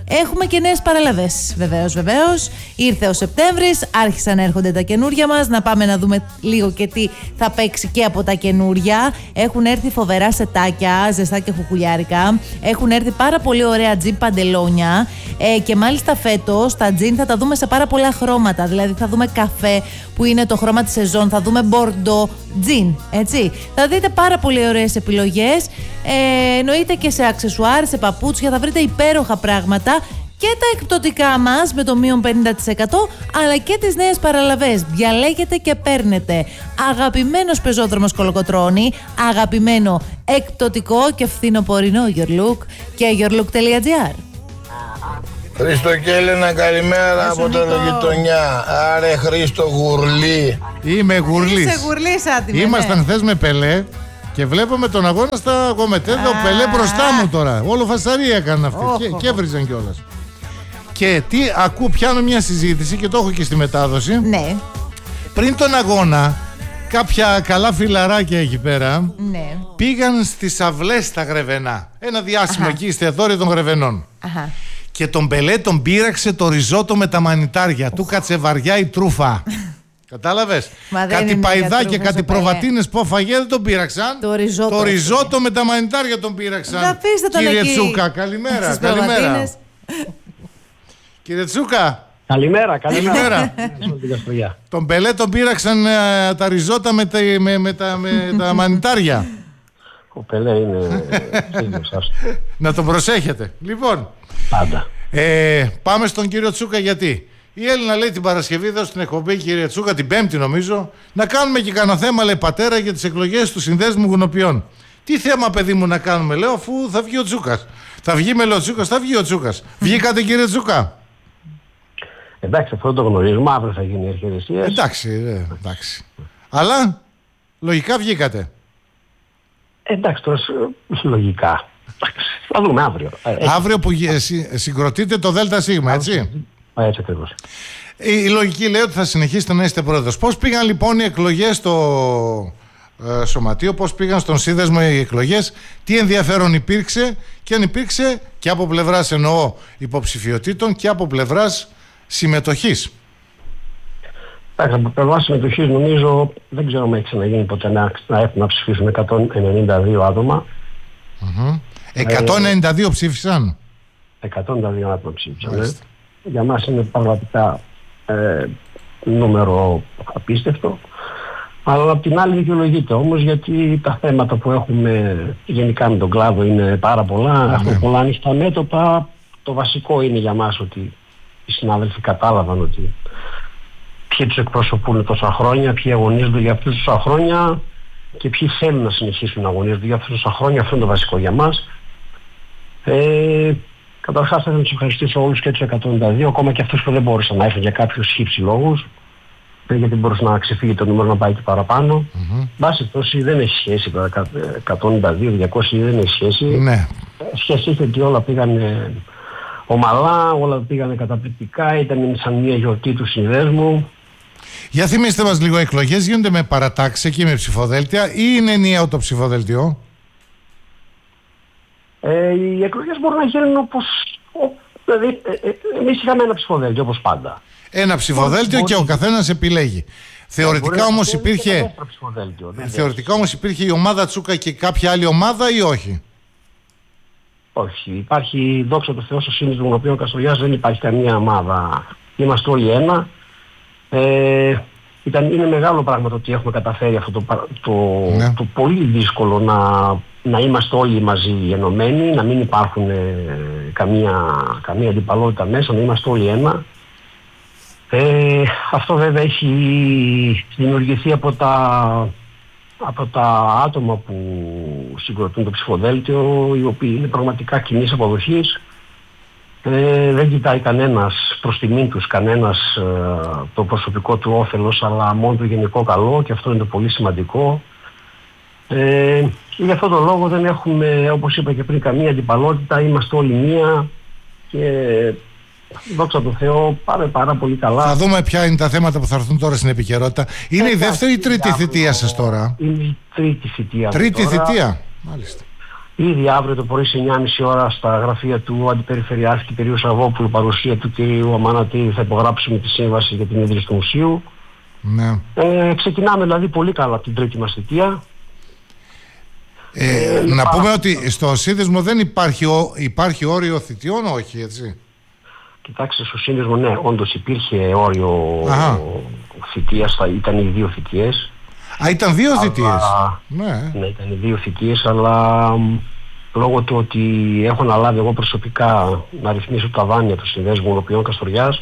Έχουμε και νέες παραλαβές. Βεβαίως. Ήρθε ο Σεπτέμβρης, άρχισαν να έρχονται τα καινούρια μας. Να πάμε να δούμε λίγο και τι θα παίξει και από τα καινούρια. Έχουν έρθει φοβερά σετάκια, ζεστά και χουχουλιάρικα. Έχουν έρθει πάρα πολύ ωραία τζιν παντελόνια. Και μάλιστα φέτος τα τζιν θα τα δούμε σε πάρα πολλά χρώματα. Δηλαδή θα δούμε καφέ που είναι το χρώμα της σεζόν, θα δούμε μπορντό τζιν, έτσι. Θα δείτε πάρα πολύ ωραίες επιλογές. Εννοείται και σε αξεσουάρ, σε παπούτσια, θα βρείτε υπέροχα πράγματα. Και τα εκπτωτικά μας με το μείον 50%, αλλά και τις νέες παραλαβές. Διαλέγετε και παίρνετε. Αγαπημένος πεζόδρομος Κολοκοτρώνη, αγαπημένο εκπτωτικό και φθινοπορεινό Your Look και yourlook.gr. Χρήστο και Έλενα, καλημέρα από το Γειτονιά. Άρε Χρήστο, γουρλί. Είμαι γουρλής. Είσαι γουρλής, άτιμη. Ήμασταν χθες με Πελέ και βλέπουμε τον αγώνα στα Γομετέδα. Ο Πελέ μπροστά μου τώρα. Όλο φασαρία έκαναν αυτοί και έβριζαν κιόλας. Και τι ακούω, πιάνω μια συζήτηση και το έχω και στη μετάδοση. Ναι. Πριν τον αγώνα, κάποια καλά φιλαράκια εκεί πέρα πήγαν στις αυλές στα Γρεβενά. Ένα διάσημο εκεί, εστιατόριο των Γρεβενών. Και τον Πελέ τον πείραξε το ριζότο με τα μανιτάρια. Του κάτσε βαριά η τρούφα. Κατάλαβες. Κάτι παϊδάκια, κάτι προβατίνες που έφαγε δεν τον πείραξαν. Το ριζότο με τα μανιτάρια τον πείραξαν. Κύριε Τσούκα, καλημέρα. Κύριε Τσούκα. Καλημέρα. Τον Πελέ τον πείραξαν τα ριζότα με τα μανιτάρια. Ο Πελέ είναι να τον προσέχετε. Λοιπόν, πάντα. Πάμε στον κύριο Τσούκα, γιατί η Έλληνα λέει την Παρασκευή εδώ στην εκπομπή, κύριε Τσούκα, την Πέμπτη νομίζω, να κάνουμε και κανένα θέμα, λέει, πατέρα, για τις εκλογές του Συνδέσμου Γουνοποιών. Τι θέμα, παιδί μου, να κάνουμε, λέω, αφού θα βγει ο Τσούκας. Θα βγει με ο Τσούκας, θα βγει ο Τσούκας. Βγήκατε, κύριε Τσούκα? Εντάξει, αυτό το γνωρίζουμε, αύριο θα γίνει η αρχιερεσία. Εντάξει. Αλλά λογικά βγήκατε. Εντάξει, τώρα λογικά. Θα δούμε αύριο. Αύριο που συγκροτείτε το ΔΣ, έτσι. Έτσι ακριβώς. Η λογική λέει ότι θα συνεχίσετε να είστε πρόεδρος. Πώς πήγαν λοιπόν οι εκλογές στο Σωματείο, πώς πήγαν στον Σύνδεσμο οι εκλογές, τι ενδιαφέρον υπήρξε και αν υπήρξε και από πλευράς, εννοώ, υποψηφιωτήτων και από πλευράς συμμετοχής? Εντάξει, από πλευράς συμμετοχής νομίζω δεν ξέρω αν έχει ξαναγίνει ποτέ να έχουν να ψηφίσουν 192 άτομα. 192 ψήφισαν. 192 άτομα ψήφισαν. Για μας είναι πραγματικά νούμερο απίστευτο. Αλλά απ' την άλλη δικαιολογείται όμως, γιατί τα θέματα που έχουμε γενικά με τον κλάδο είναι πάρα πολλά. Έχουμε πολλά ανοιχτά μέτωπα. Το βασικό είναι για μας ότι οι συνάδελφοι κατάλαβαν ότι ποιοι τους εκπροσωπούν τόσα χρόνια, ποιοι αγωνίζονται για αυτούς τόσα χρόνια και ποιοι θέλουν να συνεχίσουν να αγωνίζονται για αυτούς τόσα χρόνια. Αυτό είναι το βασικό για μας. Καταρχάς θα ήθελα να τους ευχαριστήσω όλους και τους 192, ακόμα και αυτούς που δεν μπόρεσαν να έρθουν για κάποιους χύψη λόγους, γιατί μπορούσε να ξεφύγει το νούμερο να πάει και παραπάνω. Μπάση πτώση δεν έχει σχέση, 192-200 δεν έχει σχέση. Σχέση έχει ότι όλα πήγαν ομαλά, όλα πήγαν καταπληκτικά, ήταν σαν μια γιορτή του συνδέσμου. Για θυμίστε μας λίγο, εκλογές γίνονται με παρατάξεις και με ψηφοδέλτια ή είναι ενιαίο το ψηφοδέλτιο? Οι εκλογές μπορούν να γίνουν όπως... Δηλαδή, εμείς είχαμε ένα ψηφοδέλτιο όπως πάντα. Ένα ψηφοδέλτιο και ο καθένας επιλέγει. Θεωρητικά όμως υπήρχε... Θεωρητικά όμως υπήρχε η ομάδα Τσούκα και κάποια άλλη ομάδα ή όχι? Όχι. Υπάρχει, δόξα τω Θεώ, στο Σύνδεσμο των Γουνοποιών Καστοριάς δεν υπάρχει καμία ομάδα. Είμαστε όλοι ένα. Είναι μεγάλο πράγμα το ότι έχουμε καταφέρει αυτό το πολύ δύσκολο να είμαστε όλοι μαζί ενωμένοι, να μην υπάρχουν καμία αντιπαλότητα μέσα, να είμαστε όλοι ένα. Αυτό βέβαια έχει δημιουργηθεί από τα άτομα που συγκροτούν το ψηφοδέλτιο, οι οποίοι είναι πραγματικά κοινής αποδοχής. Δεν κοιτάει κανένας προς τιμήν τους, κανένας το προσωπικό του όφελος, αλλά μόνο το γενικό καλό, και αυτό είναι το πολύ σημαντικό. Γι' αυτόν τον λόγο δεν έχουμε, όπως είπα και πριν, καμία αντιπαλότητα, είμαστε όλοι μία και δόξα τω Θεώ πάμε πάρα πολύ καλά. Θα δούμε ποια είναι τα θέματα που θα έρθουν τώρα στην επικαιρότητα. Είναι η δεύτερη ή τρίτη θητεία σας τώρα? Είναι η τρίτη θητεία. Τρίτη θητεία, μάλιστα. Ήδη αύριο το πρωί σε 9.30 ώρα στα γραφεία του Αντιπεριφερειάρχη κ. Σαββόπουλου, παρουσία του κ. Αμανατή, θα υπογράψουμε τη σύμβαση για την ίδρυση του μουσείου. Ναι. Ξεκινάμε δηλαδή πολύ καλά την τρίτη μας θητεία. Να πούμε ότι στο σύνδεσμο δεν υπάρχει όριο θητιών, όχι έτσι? Κοιτάξτε, στο σύνδεσμο ναι, όντως υπήρχε όριο θητείας, ήταν οι 2 θητείες. Ήταν 2 θητείες. Ναι, ήταν οι 2 θητείες, αλλά λόγω του ότι έχω αναλάβει εγώ προσωπικά να ρυθμίσω τα δάνεια του Συνδέσμου Μονοπλοίων Καστοριάς,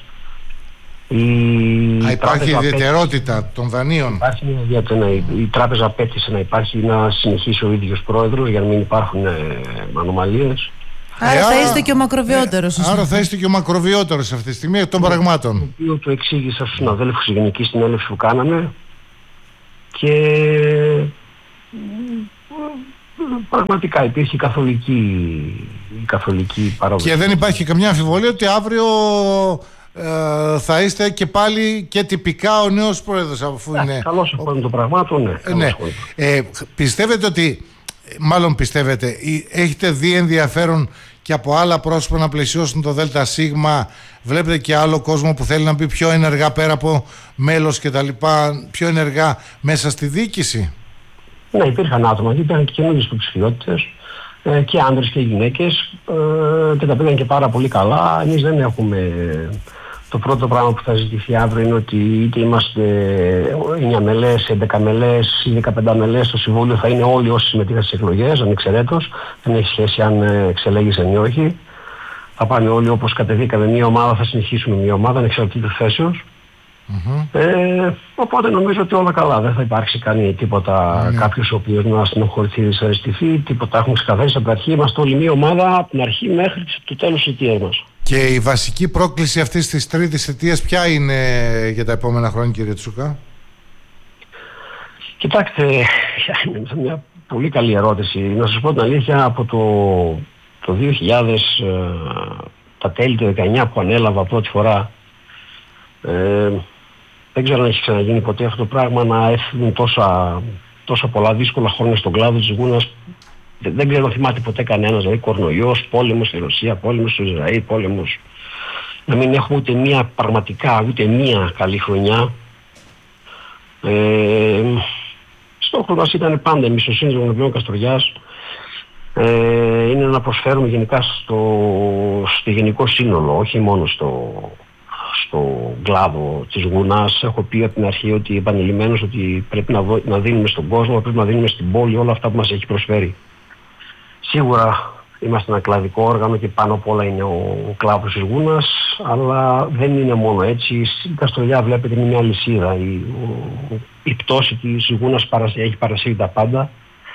υπάρχει ιδιαιτερότητα των δανείων. Υπάρχει μια ιδιαιτερότητα. Η τράπεζα απέτησε να υπάρχει, να συνεχίσει ο ίδιος πρόεδρος για να μην υπάρχουν ανομαλίες. Άρα θα είστε και ο μακροβιότερος. Άρα θα είστε και ο μακροβιότερος αυτή τη στιγμή εκ των πραγμάτων. Το οποίο το εξήγησα στους συναδέλφους στη Γενική Συνέλευση που κάναμε και πραγματικά υπήρχε καθολική παράδοση. Και δεν υπάρχει καμιά αμφιβολία ότι αύριο θα είστε και πάλι και τυπικά ο νέος πρόεδρος, αφού είναι... Καλώς εκπώνει το πραγμάτων, ναι. Πιστεύετε ότι, μάλλον πιστεύετε, έχετε δει ενδιαφέρον και από άλλα πρόσωπα να πλαισιώσουν το ΔΣ? Βλέπετε και άλλο κόσμο που θέλει να μπει πιο ενεργά πέρα από μέλος και τα λοιπά, πιο ενεργά μέσα στη διοίκηση? Ναι, υπήρχαν άτομα, υπήρχαν και καινούργιες υποψηφιότητες, και άντρες και γυναίκες, και τα πήγαν και πάρα πολύ καλά. Εμείς δεν έχουμε... Το πρώτο πράγμα που θα ζητηθεί αύριο είναι ότι είτε είμαστε 9 μελές, 11 μελές ή 15 μελές, το Συμβούλιο θα είναι όλοι όσοι συμμετείχαν στις εκλογές, ανεξαιρέτως. Δεν έχει σχέση αν εξελέγησαν ή όχι. Θα πάνε όλοι όπως κατεβήκαμε μια ομάδα, θα συνεχίσουμε μια ομάδα, ανεξαρτήτως θέσεως. Οπότε νομίζω ότι όλα καλά. Δεν θα υπάρξει τίποτα, κάποιος ο οποίος να στενοχωρηθεί ή δυσαρεστηθεί, τίποτα. Έχουμε ξεκαθαρίσει από την αρχή. Είμαστε όλοι μια ομάδα από την αρχή μέχρι το τέλος της θητείας μας. Και η βασική πρόκληση αυτής της τρίτης θητείας ποια είναι για τα επόμενα χρόνια, κύριε Τσούκα? Κοιτάξτε, είναι μια πολύ καλή ερώτηση. Να σας πω την αλήθεια, από το 2000, τα τέλη του 19 που ανέλαβα πρώτη φορά, δεν ξέρω αν έχει ξαναγίνει ποτέ αυτό το πράγμα, να έφυγουν τόσα πολλά δύσκολα χρόνια στον κλάδο της γούνας. Δεν ξέρω αν θυμάται ποτέ κανένας, δηλαδή κορονοϊός, πόλεμος στη Ρωσία, πόλεμος στο Ισραήλ, πόλεμος. Να μην έχουμε ούτε μία καλή χρονιά. Στόχος μας ήταν πάντα, εμείς στο Σύνδεσμο Μονοπλοίων Καστοριάς, είναι να προσφέρουμε γενικά στο γενικό σύνολο, όχι μόνο στο κλάδο της γουνάς. Έχω πει από την αρχή ότι επανειλημμένως ότι πρέπει να δίνουμε στον κόσμο, πρέπει να δίνουμε στην πόλη όλα αυτά που μας έχει προσφέρει. Σίγουρα είμαστε ένα κλαδικό όργανο και πάνω απ' όλα είναι ο κλάδος της γούνας, αλλά δεν είναι μόνο έτσι. Η Καστοριά, βλέπετε, είναι μια αλυσίδα. Η πτώση της γούνας έχει παρασύρει τα πάντα.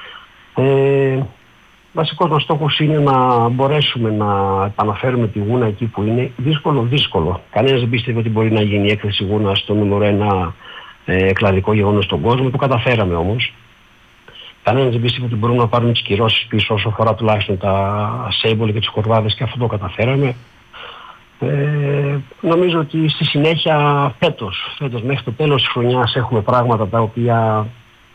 Βασικός μας στόχος είναι να μπορέσουμε να επαναφέρουμε τη γούνα εκεί που είναι. Δύσκολο. Κανένας δεν πίστευε ότι μπορεί να γίνει η έκθεση γούνα στο νούμερο 1 κλαδικό γεγονός στον κόσμο. Το καταφέραμε όμως. Κανένας δεν πίστευε ότι μπορούμε να πάρουμε τις κυρώσεις πίσω όσο αφορά τουλάχιστον τα σέιμπολ και τις κορβάδες, και αυτό το καταφέραμε. Νομίζω ότι στη συνέχεια φέτος μέχρι το τέλος της χρονιάς έχουμε πράγματα τα οποία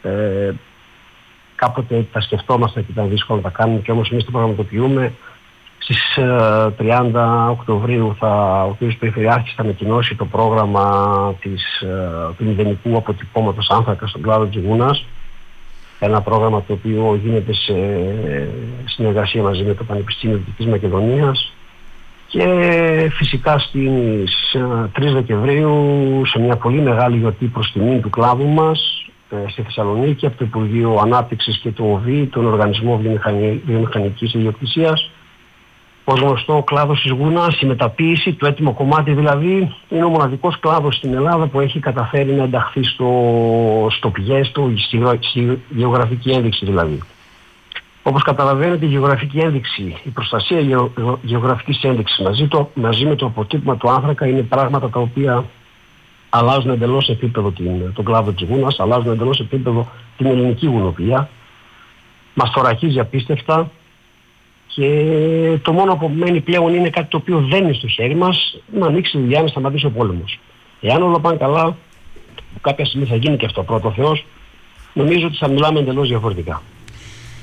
κάποτε τα σκεφτόμαστε και ήταν δύσκολο να τα κάνουμε, και όμως εμείς το πραγματοποιούμε. Στις 30 Οκτωβρίου ο κ. Περιφερειάρχης θα ανακοινώσει το πρόγραμμα του μηδενικού αποτυπώματος άνθρακα στον κλάδο της γούνας. Ένα πρόγραμμα το οποίο γίνεται σε συνεργασία μαζί με το Πανεπιστήμιο Δυτικής Μακεδονίας. Και φυσικά στις 3 Δεκεμβρίου, σε μια πολύ μεγάλη γιορτή προς τιμήν του κλάδου μας, στη Θεσσαλονίκη, από το Υπουργείο Ανάπτυξης και το ΟΒΗ, τον Οργανισμό Βιομηχανικής Ιδιοκτησίας. Ως γνωστό, ο κλάδος της γούνας, η μεταποίηση, το έτοιμο κομμάτι δηλαδή, είναι ο μοναδικός κλάδος στην Ελλάδα που έχει καταφέρει να ενταχθεί στο πηγέστο, στη γεωγραφική ένδειξη δηλαδή. Όπως καταλαβαίνετε, η γεωγραφική ένδειξη, η προστασία γεωγραφικής ένδειξης μαζί με το αποτύπωμα του άνθρακα είναι πράγματα τα οποία αλλάζουν εντελώς επίπεδο τον κλάδο της γούνας, αλλάζουν εντελώς επίπεδο την ελληνική γουνοποιία. Μας θωρακίζει απίστευτα και το μόνο που μένει πλέον είναι κάτι το οποίο δεν είναι στο χέρι μας, να ανοίξει τη δουλειά, να σταματήσει ο πόλεμος. Εάν όλα πάνε καλά, κάποια στιγμή θα γίνει και αυτό, πρώτο Θεός, νομίζω ότι θα μιλάμε εντελώς διαφορετικά.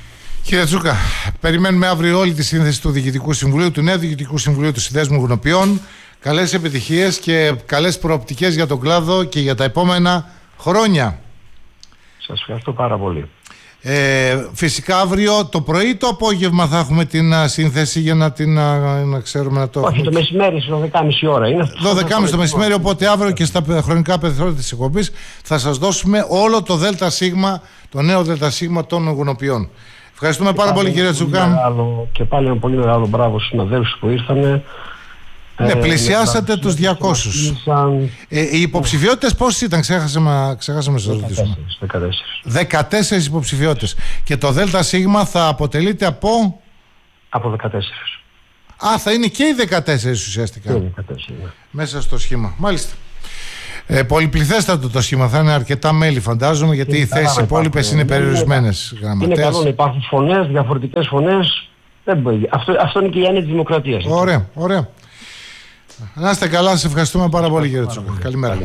Κύριε Τσούκα, περιμένουμε αύριο όλη τη σύνθεση του Διοικητικού Συμβουλίου, του νέου Διοικητικού Συμβουλίου του Συνδέσμου Γουνοποιών. Καλές επιτυχίες και καλές προοπτικές για τον κλάδο και για τα επόμενα χρόνια. Σας ευχαριστώ πάρα πολύ. Φυσικά αύριο το πρωί ή το απόγευμα θα έχουμε την σύνθεση για να ξέρουμε να το... Όχι, το μεσημέρι στις 12.30 ώρα είναι. 12.30 το μεσημέρι, οπότε αύριο και στα χρονικά περιθώρια της εκπομπής θα σας δώσουμε όλο το ΔΣ, το νέο ΔΣ των Γουνοποιών. Ευχαριστούμε πάρα πολύ, κύριε Τσούκα. Και πάλι ένα πολύ μεγάλο μπράβο στους συναδέλφους που ήρθανε. Ναι, πλησιάσατε τους 200. Οι υποψηφιότητες πόσες ήταν, ξέχασαμε να σας ρωτήσουμε. 14 υποψηφιότητες. Και το ΔΣ θα αποτελείται από 14. Θα είναι και οι 14 ουσιαστικά. Και οι 14, ναι. Μέσα στο σχήμα. Μάλιστα. Πολυπληθέστατο το σχήμα, θα είναι αρκετά μέλη φαντάζομαι, γιατί οι θέσεις υπόλοιπες είναι περιορισμένες. Είναι καλό να υπάρχουν φωνές, διαφορετικές φωνές. Αυτό είναι και η έννοια της δημοκρατίας. Ωραία, ωραία. Να είστε καλά, σας ευχαριστούμε πάρα πολύ, κύριε Τσούκα. Καλημέρα.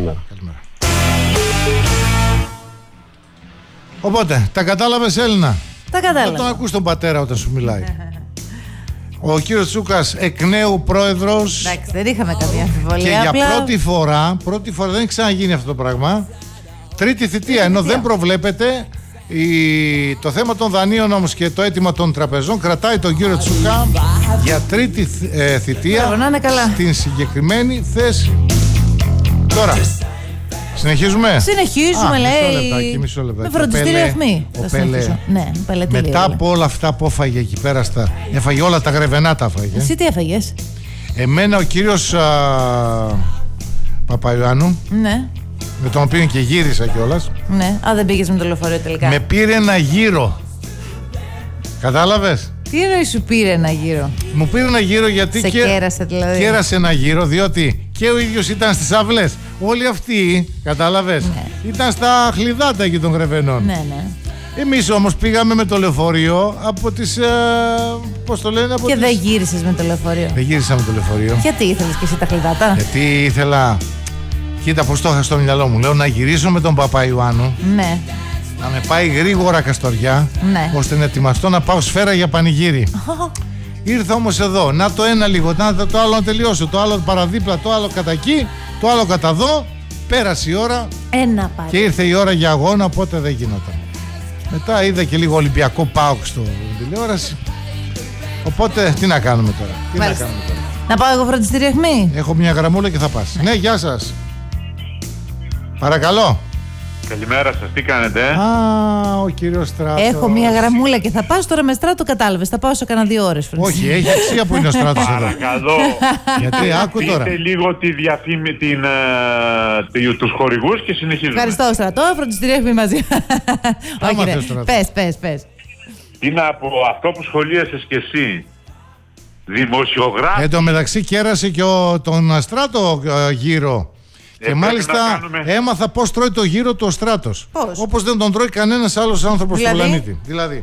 Οπότε, τα κατάλαβες, Έλληνα? Τα κατάλαβα. Θα τον ακούς τον πατέρα όταν σου μιλάει. Ο κύριος Τσούκας, εκ νέου πρόεδρος. Εντάξει, δεν είχαμε καμία αμφιβολία. Και για πρώτη φορά δεν έχει ξαναγίνει αυτό το πράγμα. Τρίτη θητεία, ενώ δεν προβλέπεται. Το θέμα των δανείων όμως και το αίτημα των τραπεζών κρατάει τον κύριο Τσούκα για τρίτη θητεία στην συγκεκριμένη θέση. Τώρα, συνεχίζουμε. Λέει. Μισό λεπτάκι. Με φροντιστήριο αιχμή. Ναι, μετά από όλα αυτά που έφαγε εκεί πέρα, έφαγε όλα τα γρεβενά τα έφαγε. Εσύ τι έφαγες? Εμένα ο κύριος Παπαϊωάννου. Ναι. Με τον οποίο και γύρισα κιόλας. Ναι, δεν πήγες με το λεωφορείο τελικά. Με πήρε ένα γύρο. Κατάλαβες? Τι εννοείς σου πήρε ένα γύρο? Μου πήρε ένα γύρο γιατί κέρασε δηλαδή. Κέρασε ένα γύρο διότι και ο ίδιος ήταν στις αυλές. Όλοι αυτοί, κατάλαβες, ήταν στα χλιδάτα εκεί των Γρεβενών. Ναι, ναι. Εμείς όμως πήγαμε με το λεωφορείο από τις. Πώς το λένε, και δεν γύρισες με το λεωφορείο? Δεν γύρισα με το λεωφορείο. Γιατί ήθελες και εσύ τα χλιδάτα? Γιατί ήθελα. Κοίτα πώς το είχα στο μυαλό μου. Λέω να γυρίσω με τον Παπαϊωάννου. Ναι. Να με πάει γρήγορα Καστοριά. Ναι. Ώστε να ετοιμαστώ να πάω Σφαίρα για πανηγύρι. Ήρθα όμως εδώ. Να το ένα λίγο, να το άλλο να τελειώσω. Το άλλο παραδίπλα, το άλλο κατά εκεί, το άλλο κατά εδώ. Πέρασε η ώρα. Ένα πάλι. Και ήρθε η ώρα για αγώνα, οπότε δεν γινόταν. Μετά είδα και λίγο Ολυμπιακό ΠΑΟΚ στο τηλεόραση. Οπότε τι να κάνουμε τώρα. Να πάω εγώ φροντιστήριο αιχμή. Έχω μια γραμμούλα και θα πας. Ναι, γεια σας. Παρακαλώ. Καλημέρα σας, τι κάνετε? Ο κύριος Στράτος. Έχω μια γραμμούλα και θα πάω τώρα με Στράτο, κατάλαβες. Θα πάω σε κάνα 2 ώρες. Όχι, έχει αξία που είναι ο Στράτος εδώ. Παρακαλώ. Γιατί άκου τώρα. Πείτε λίγο τη διαφήμιση, τους χορηγούς και συνεχίζουμε. Ευχαριστώ, Στράτο. Φροντιστήριο αιχμή μαζί. Όχι, πες. Τι να πω, αυτό που σχολίασες και εσύ. Δημοσιογράφη. Εν τω μεταξύ κέρασε και τον Στράτο γύρω. Και μάλιστα έμαθα πώς τρώει το γύρο του ο Στράτος. Όπως δεν τον τρώει κανένας άλλος άνθρωπος στον πλανήτη. Δηλαδή,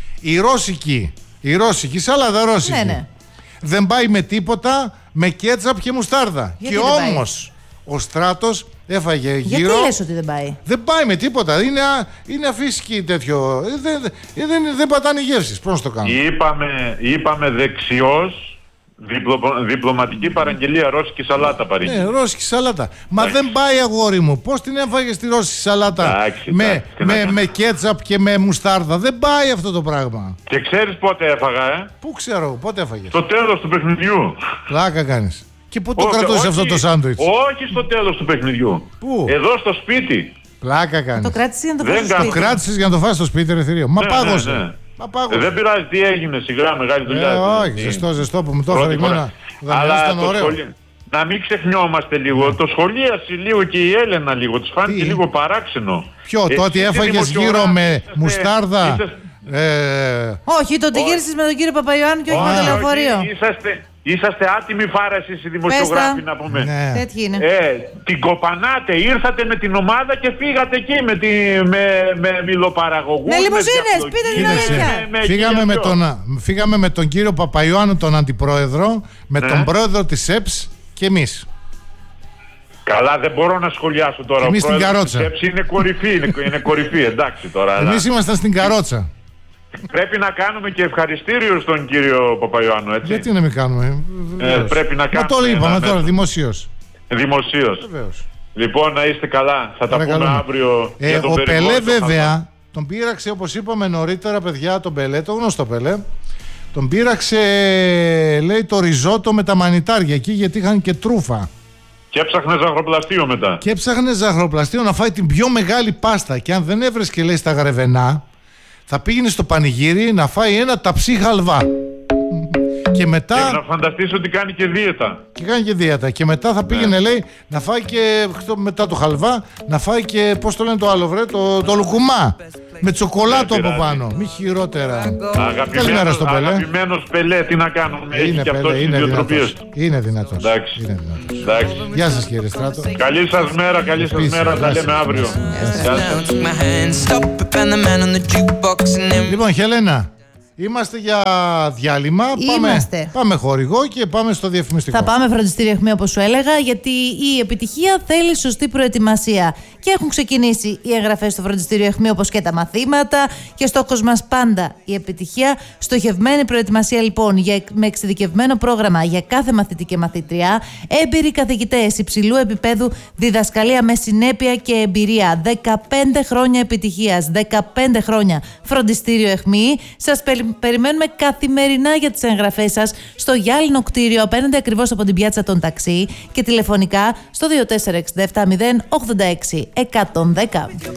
η ρώσικη σάλαδα ρώσικη. Ναι. Δεν πάει με τίποτα, με κέτσαπ και μουστάρδα. Γιατί και όμως ο Στράτος έφαγε γύρο. Γιατί λες ότι δεν πάει? Δεν πάει με τίποτα. Είναι αφύσικη τέτοιο. Δεν πατάνε γεύσεις. Πώς το κάνουμε? Είπαμε δεξιός. Διπλωματική παραγγελία ρώσικη σαλάτα παρήγγειλε. Ναι, ρώσικη σαλάτα. Μα δεν πάει, αγόρι μου. Πώς την έφαγες τη ρώσικη σαλάτα με κέτσαπ και με μουστάρδα? Δεν πάει αυτό το πράγμα. Και ξέρεις πότε έφαγα, Πού ξέρω, πότε έφαγες? Στο τέλος του παιχνιδιού. Πλάκα κάνεις. Και πού το κρατούσε αυτό το σάντουιτς? Όχι στο τέλος του παιχνιδιού. Πού? Εδώ στο σπίτι. Πλάκα κάνεις. Το κράτησες για να το φας στο σπίτι? Το κράτησες για να το φας στο σπίτι, ρε θηρίο. Μα πάγωσε. Ναι. Δεν πειράζει, τι έγινε, σιγά, μεγάλη δουλειά. Όχι, ζεστό που μου το έφερε εμένα. Αλλά να μην ξεχνιόμαστε λίγο. Το σχολίασε λίγο και η Έλενα λίγο. Της φάνηκε λίγο παράξενο. Ποιο, το ότι έφαγες γύρω με μουστάρδα? Όχι, το ότι γύρισες με τον κύριο Παπαϊωάννου και όχι με το λεωφορείο. Είσαστε άτιμοι φάρα εσείς οι δημοσιογράφοι, να πούμε. Ναι. Τέτοιοι είναι. Την κοπανάτε, ήρθατε με την ομάδα και φύγατε εκεί με μιλοπαραγωγούς. Με λιμουζίνες, πείτε την αλήθεια. Φύγαμε με τον κύριο Παπαϊωάννου, τον αντιπρόεδρο, με τον πρόεδρο της ΕΠΣ και εμείς. Καλά, δεν μπορώ να σχολιάσω τώρα. Εμείς στην καρότσα. Είναι κορυφή, εντάξει τώρα. Εμείς ήμασταν στην καρότσα. Πρέπει να κάνουμε και ευχαριστήριο στον κύριο Παπαϊωάννου, έτσι. Γιατί να μην κάνουμε. Πρέπει να κάνουμε. Μα το είπαμε τώρα, δημοσίως. Δημοσίως. Λοιπόν, να είστε καλά. Θα τα πούμε αύριο για τον ο περιβόητο. Πελέ βέβαια τον πείραξε, όπως είπαμε νωρίτερα, παιδιά, τον Πελέ, το γνωστό Πελέ. Τον πείραξε, λέει, το ριζότο με τα μανιτάρια εκεί, γιατί είχαν και τρούφα. Και έψαχνε ζαχαροπλαστείο μετά. Και έψαχνε ζαχαροπλαστείο να φάει την πιο μεγάλη πάστα. Και αν δεν έβρεσκε, λέει, στα Γρεβενά, θα πήγαινε στο πανηγύρι να φάει ένα ταψί χαλβά. Και μετά. Και να φανταστείς ότι κάνει και δίαιτα. Και κάνει και δίαιτα. Και μετά θα πήγαινε, λέει, να φάει και μετά το χαλβά, να φάει και, πώς το λένε το άλλο, βρε, το λουκουμά. Με τσοκολάτο από πάνω. Μη χειρότερα. Καλημέρα στον Πελέ. Αγαπημένος Πελέ, τι να κάνουμε. Έχει και αυτό τις ιδιοτροπίες του. Είναι δυνατός. Εντάξει. Γεια σας, κύριε Στράτο. Καλή σας μέρα, τα λέμε αύριο. Λοιπόν, Χελένα, είμαστε για διάλειμμα. Πάμε χορηγό και πάμε στο διαφημιστικό. Θα πάμε φροντιστήριο αιχμή, όπως σου έλεγα, γιατί η επιτυχία θέλει σωστή προετοιμασία. Και έχουν ξεκινήσει οι εγγραφές στο φροντιστήριο αιχμή, όπως και τα μαθήματα. Και στόχος μας πάντα η επιτυχία. Στοχευμένη προετοιμασία, λοιπόν, με εξειδικευμένο πρόγραμμα για κάθε μαθητή και μαθήτρια. Έμπειροι καθηγητές υψηλού επίπεδου, διδασκαλία με συνέπεια και εμπειρία. 15 χρόνια επιτυχίας, 15 χρόνια φροντιστήριο αιχμή. Σας περιμένουμε καθημερινά για τις εγγραφές σας στο γυάλινο κτίριο, απέναντι ακριβώς από την πιάτσα των ταξί, και τηλεφωνικά στο 2467 086 110.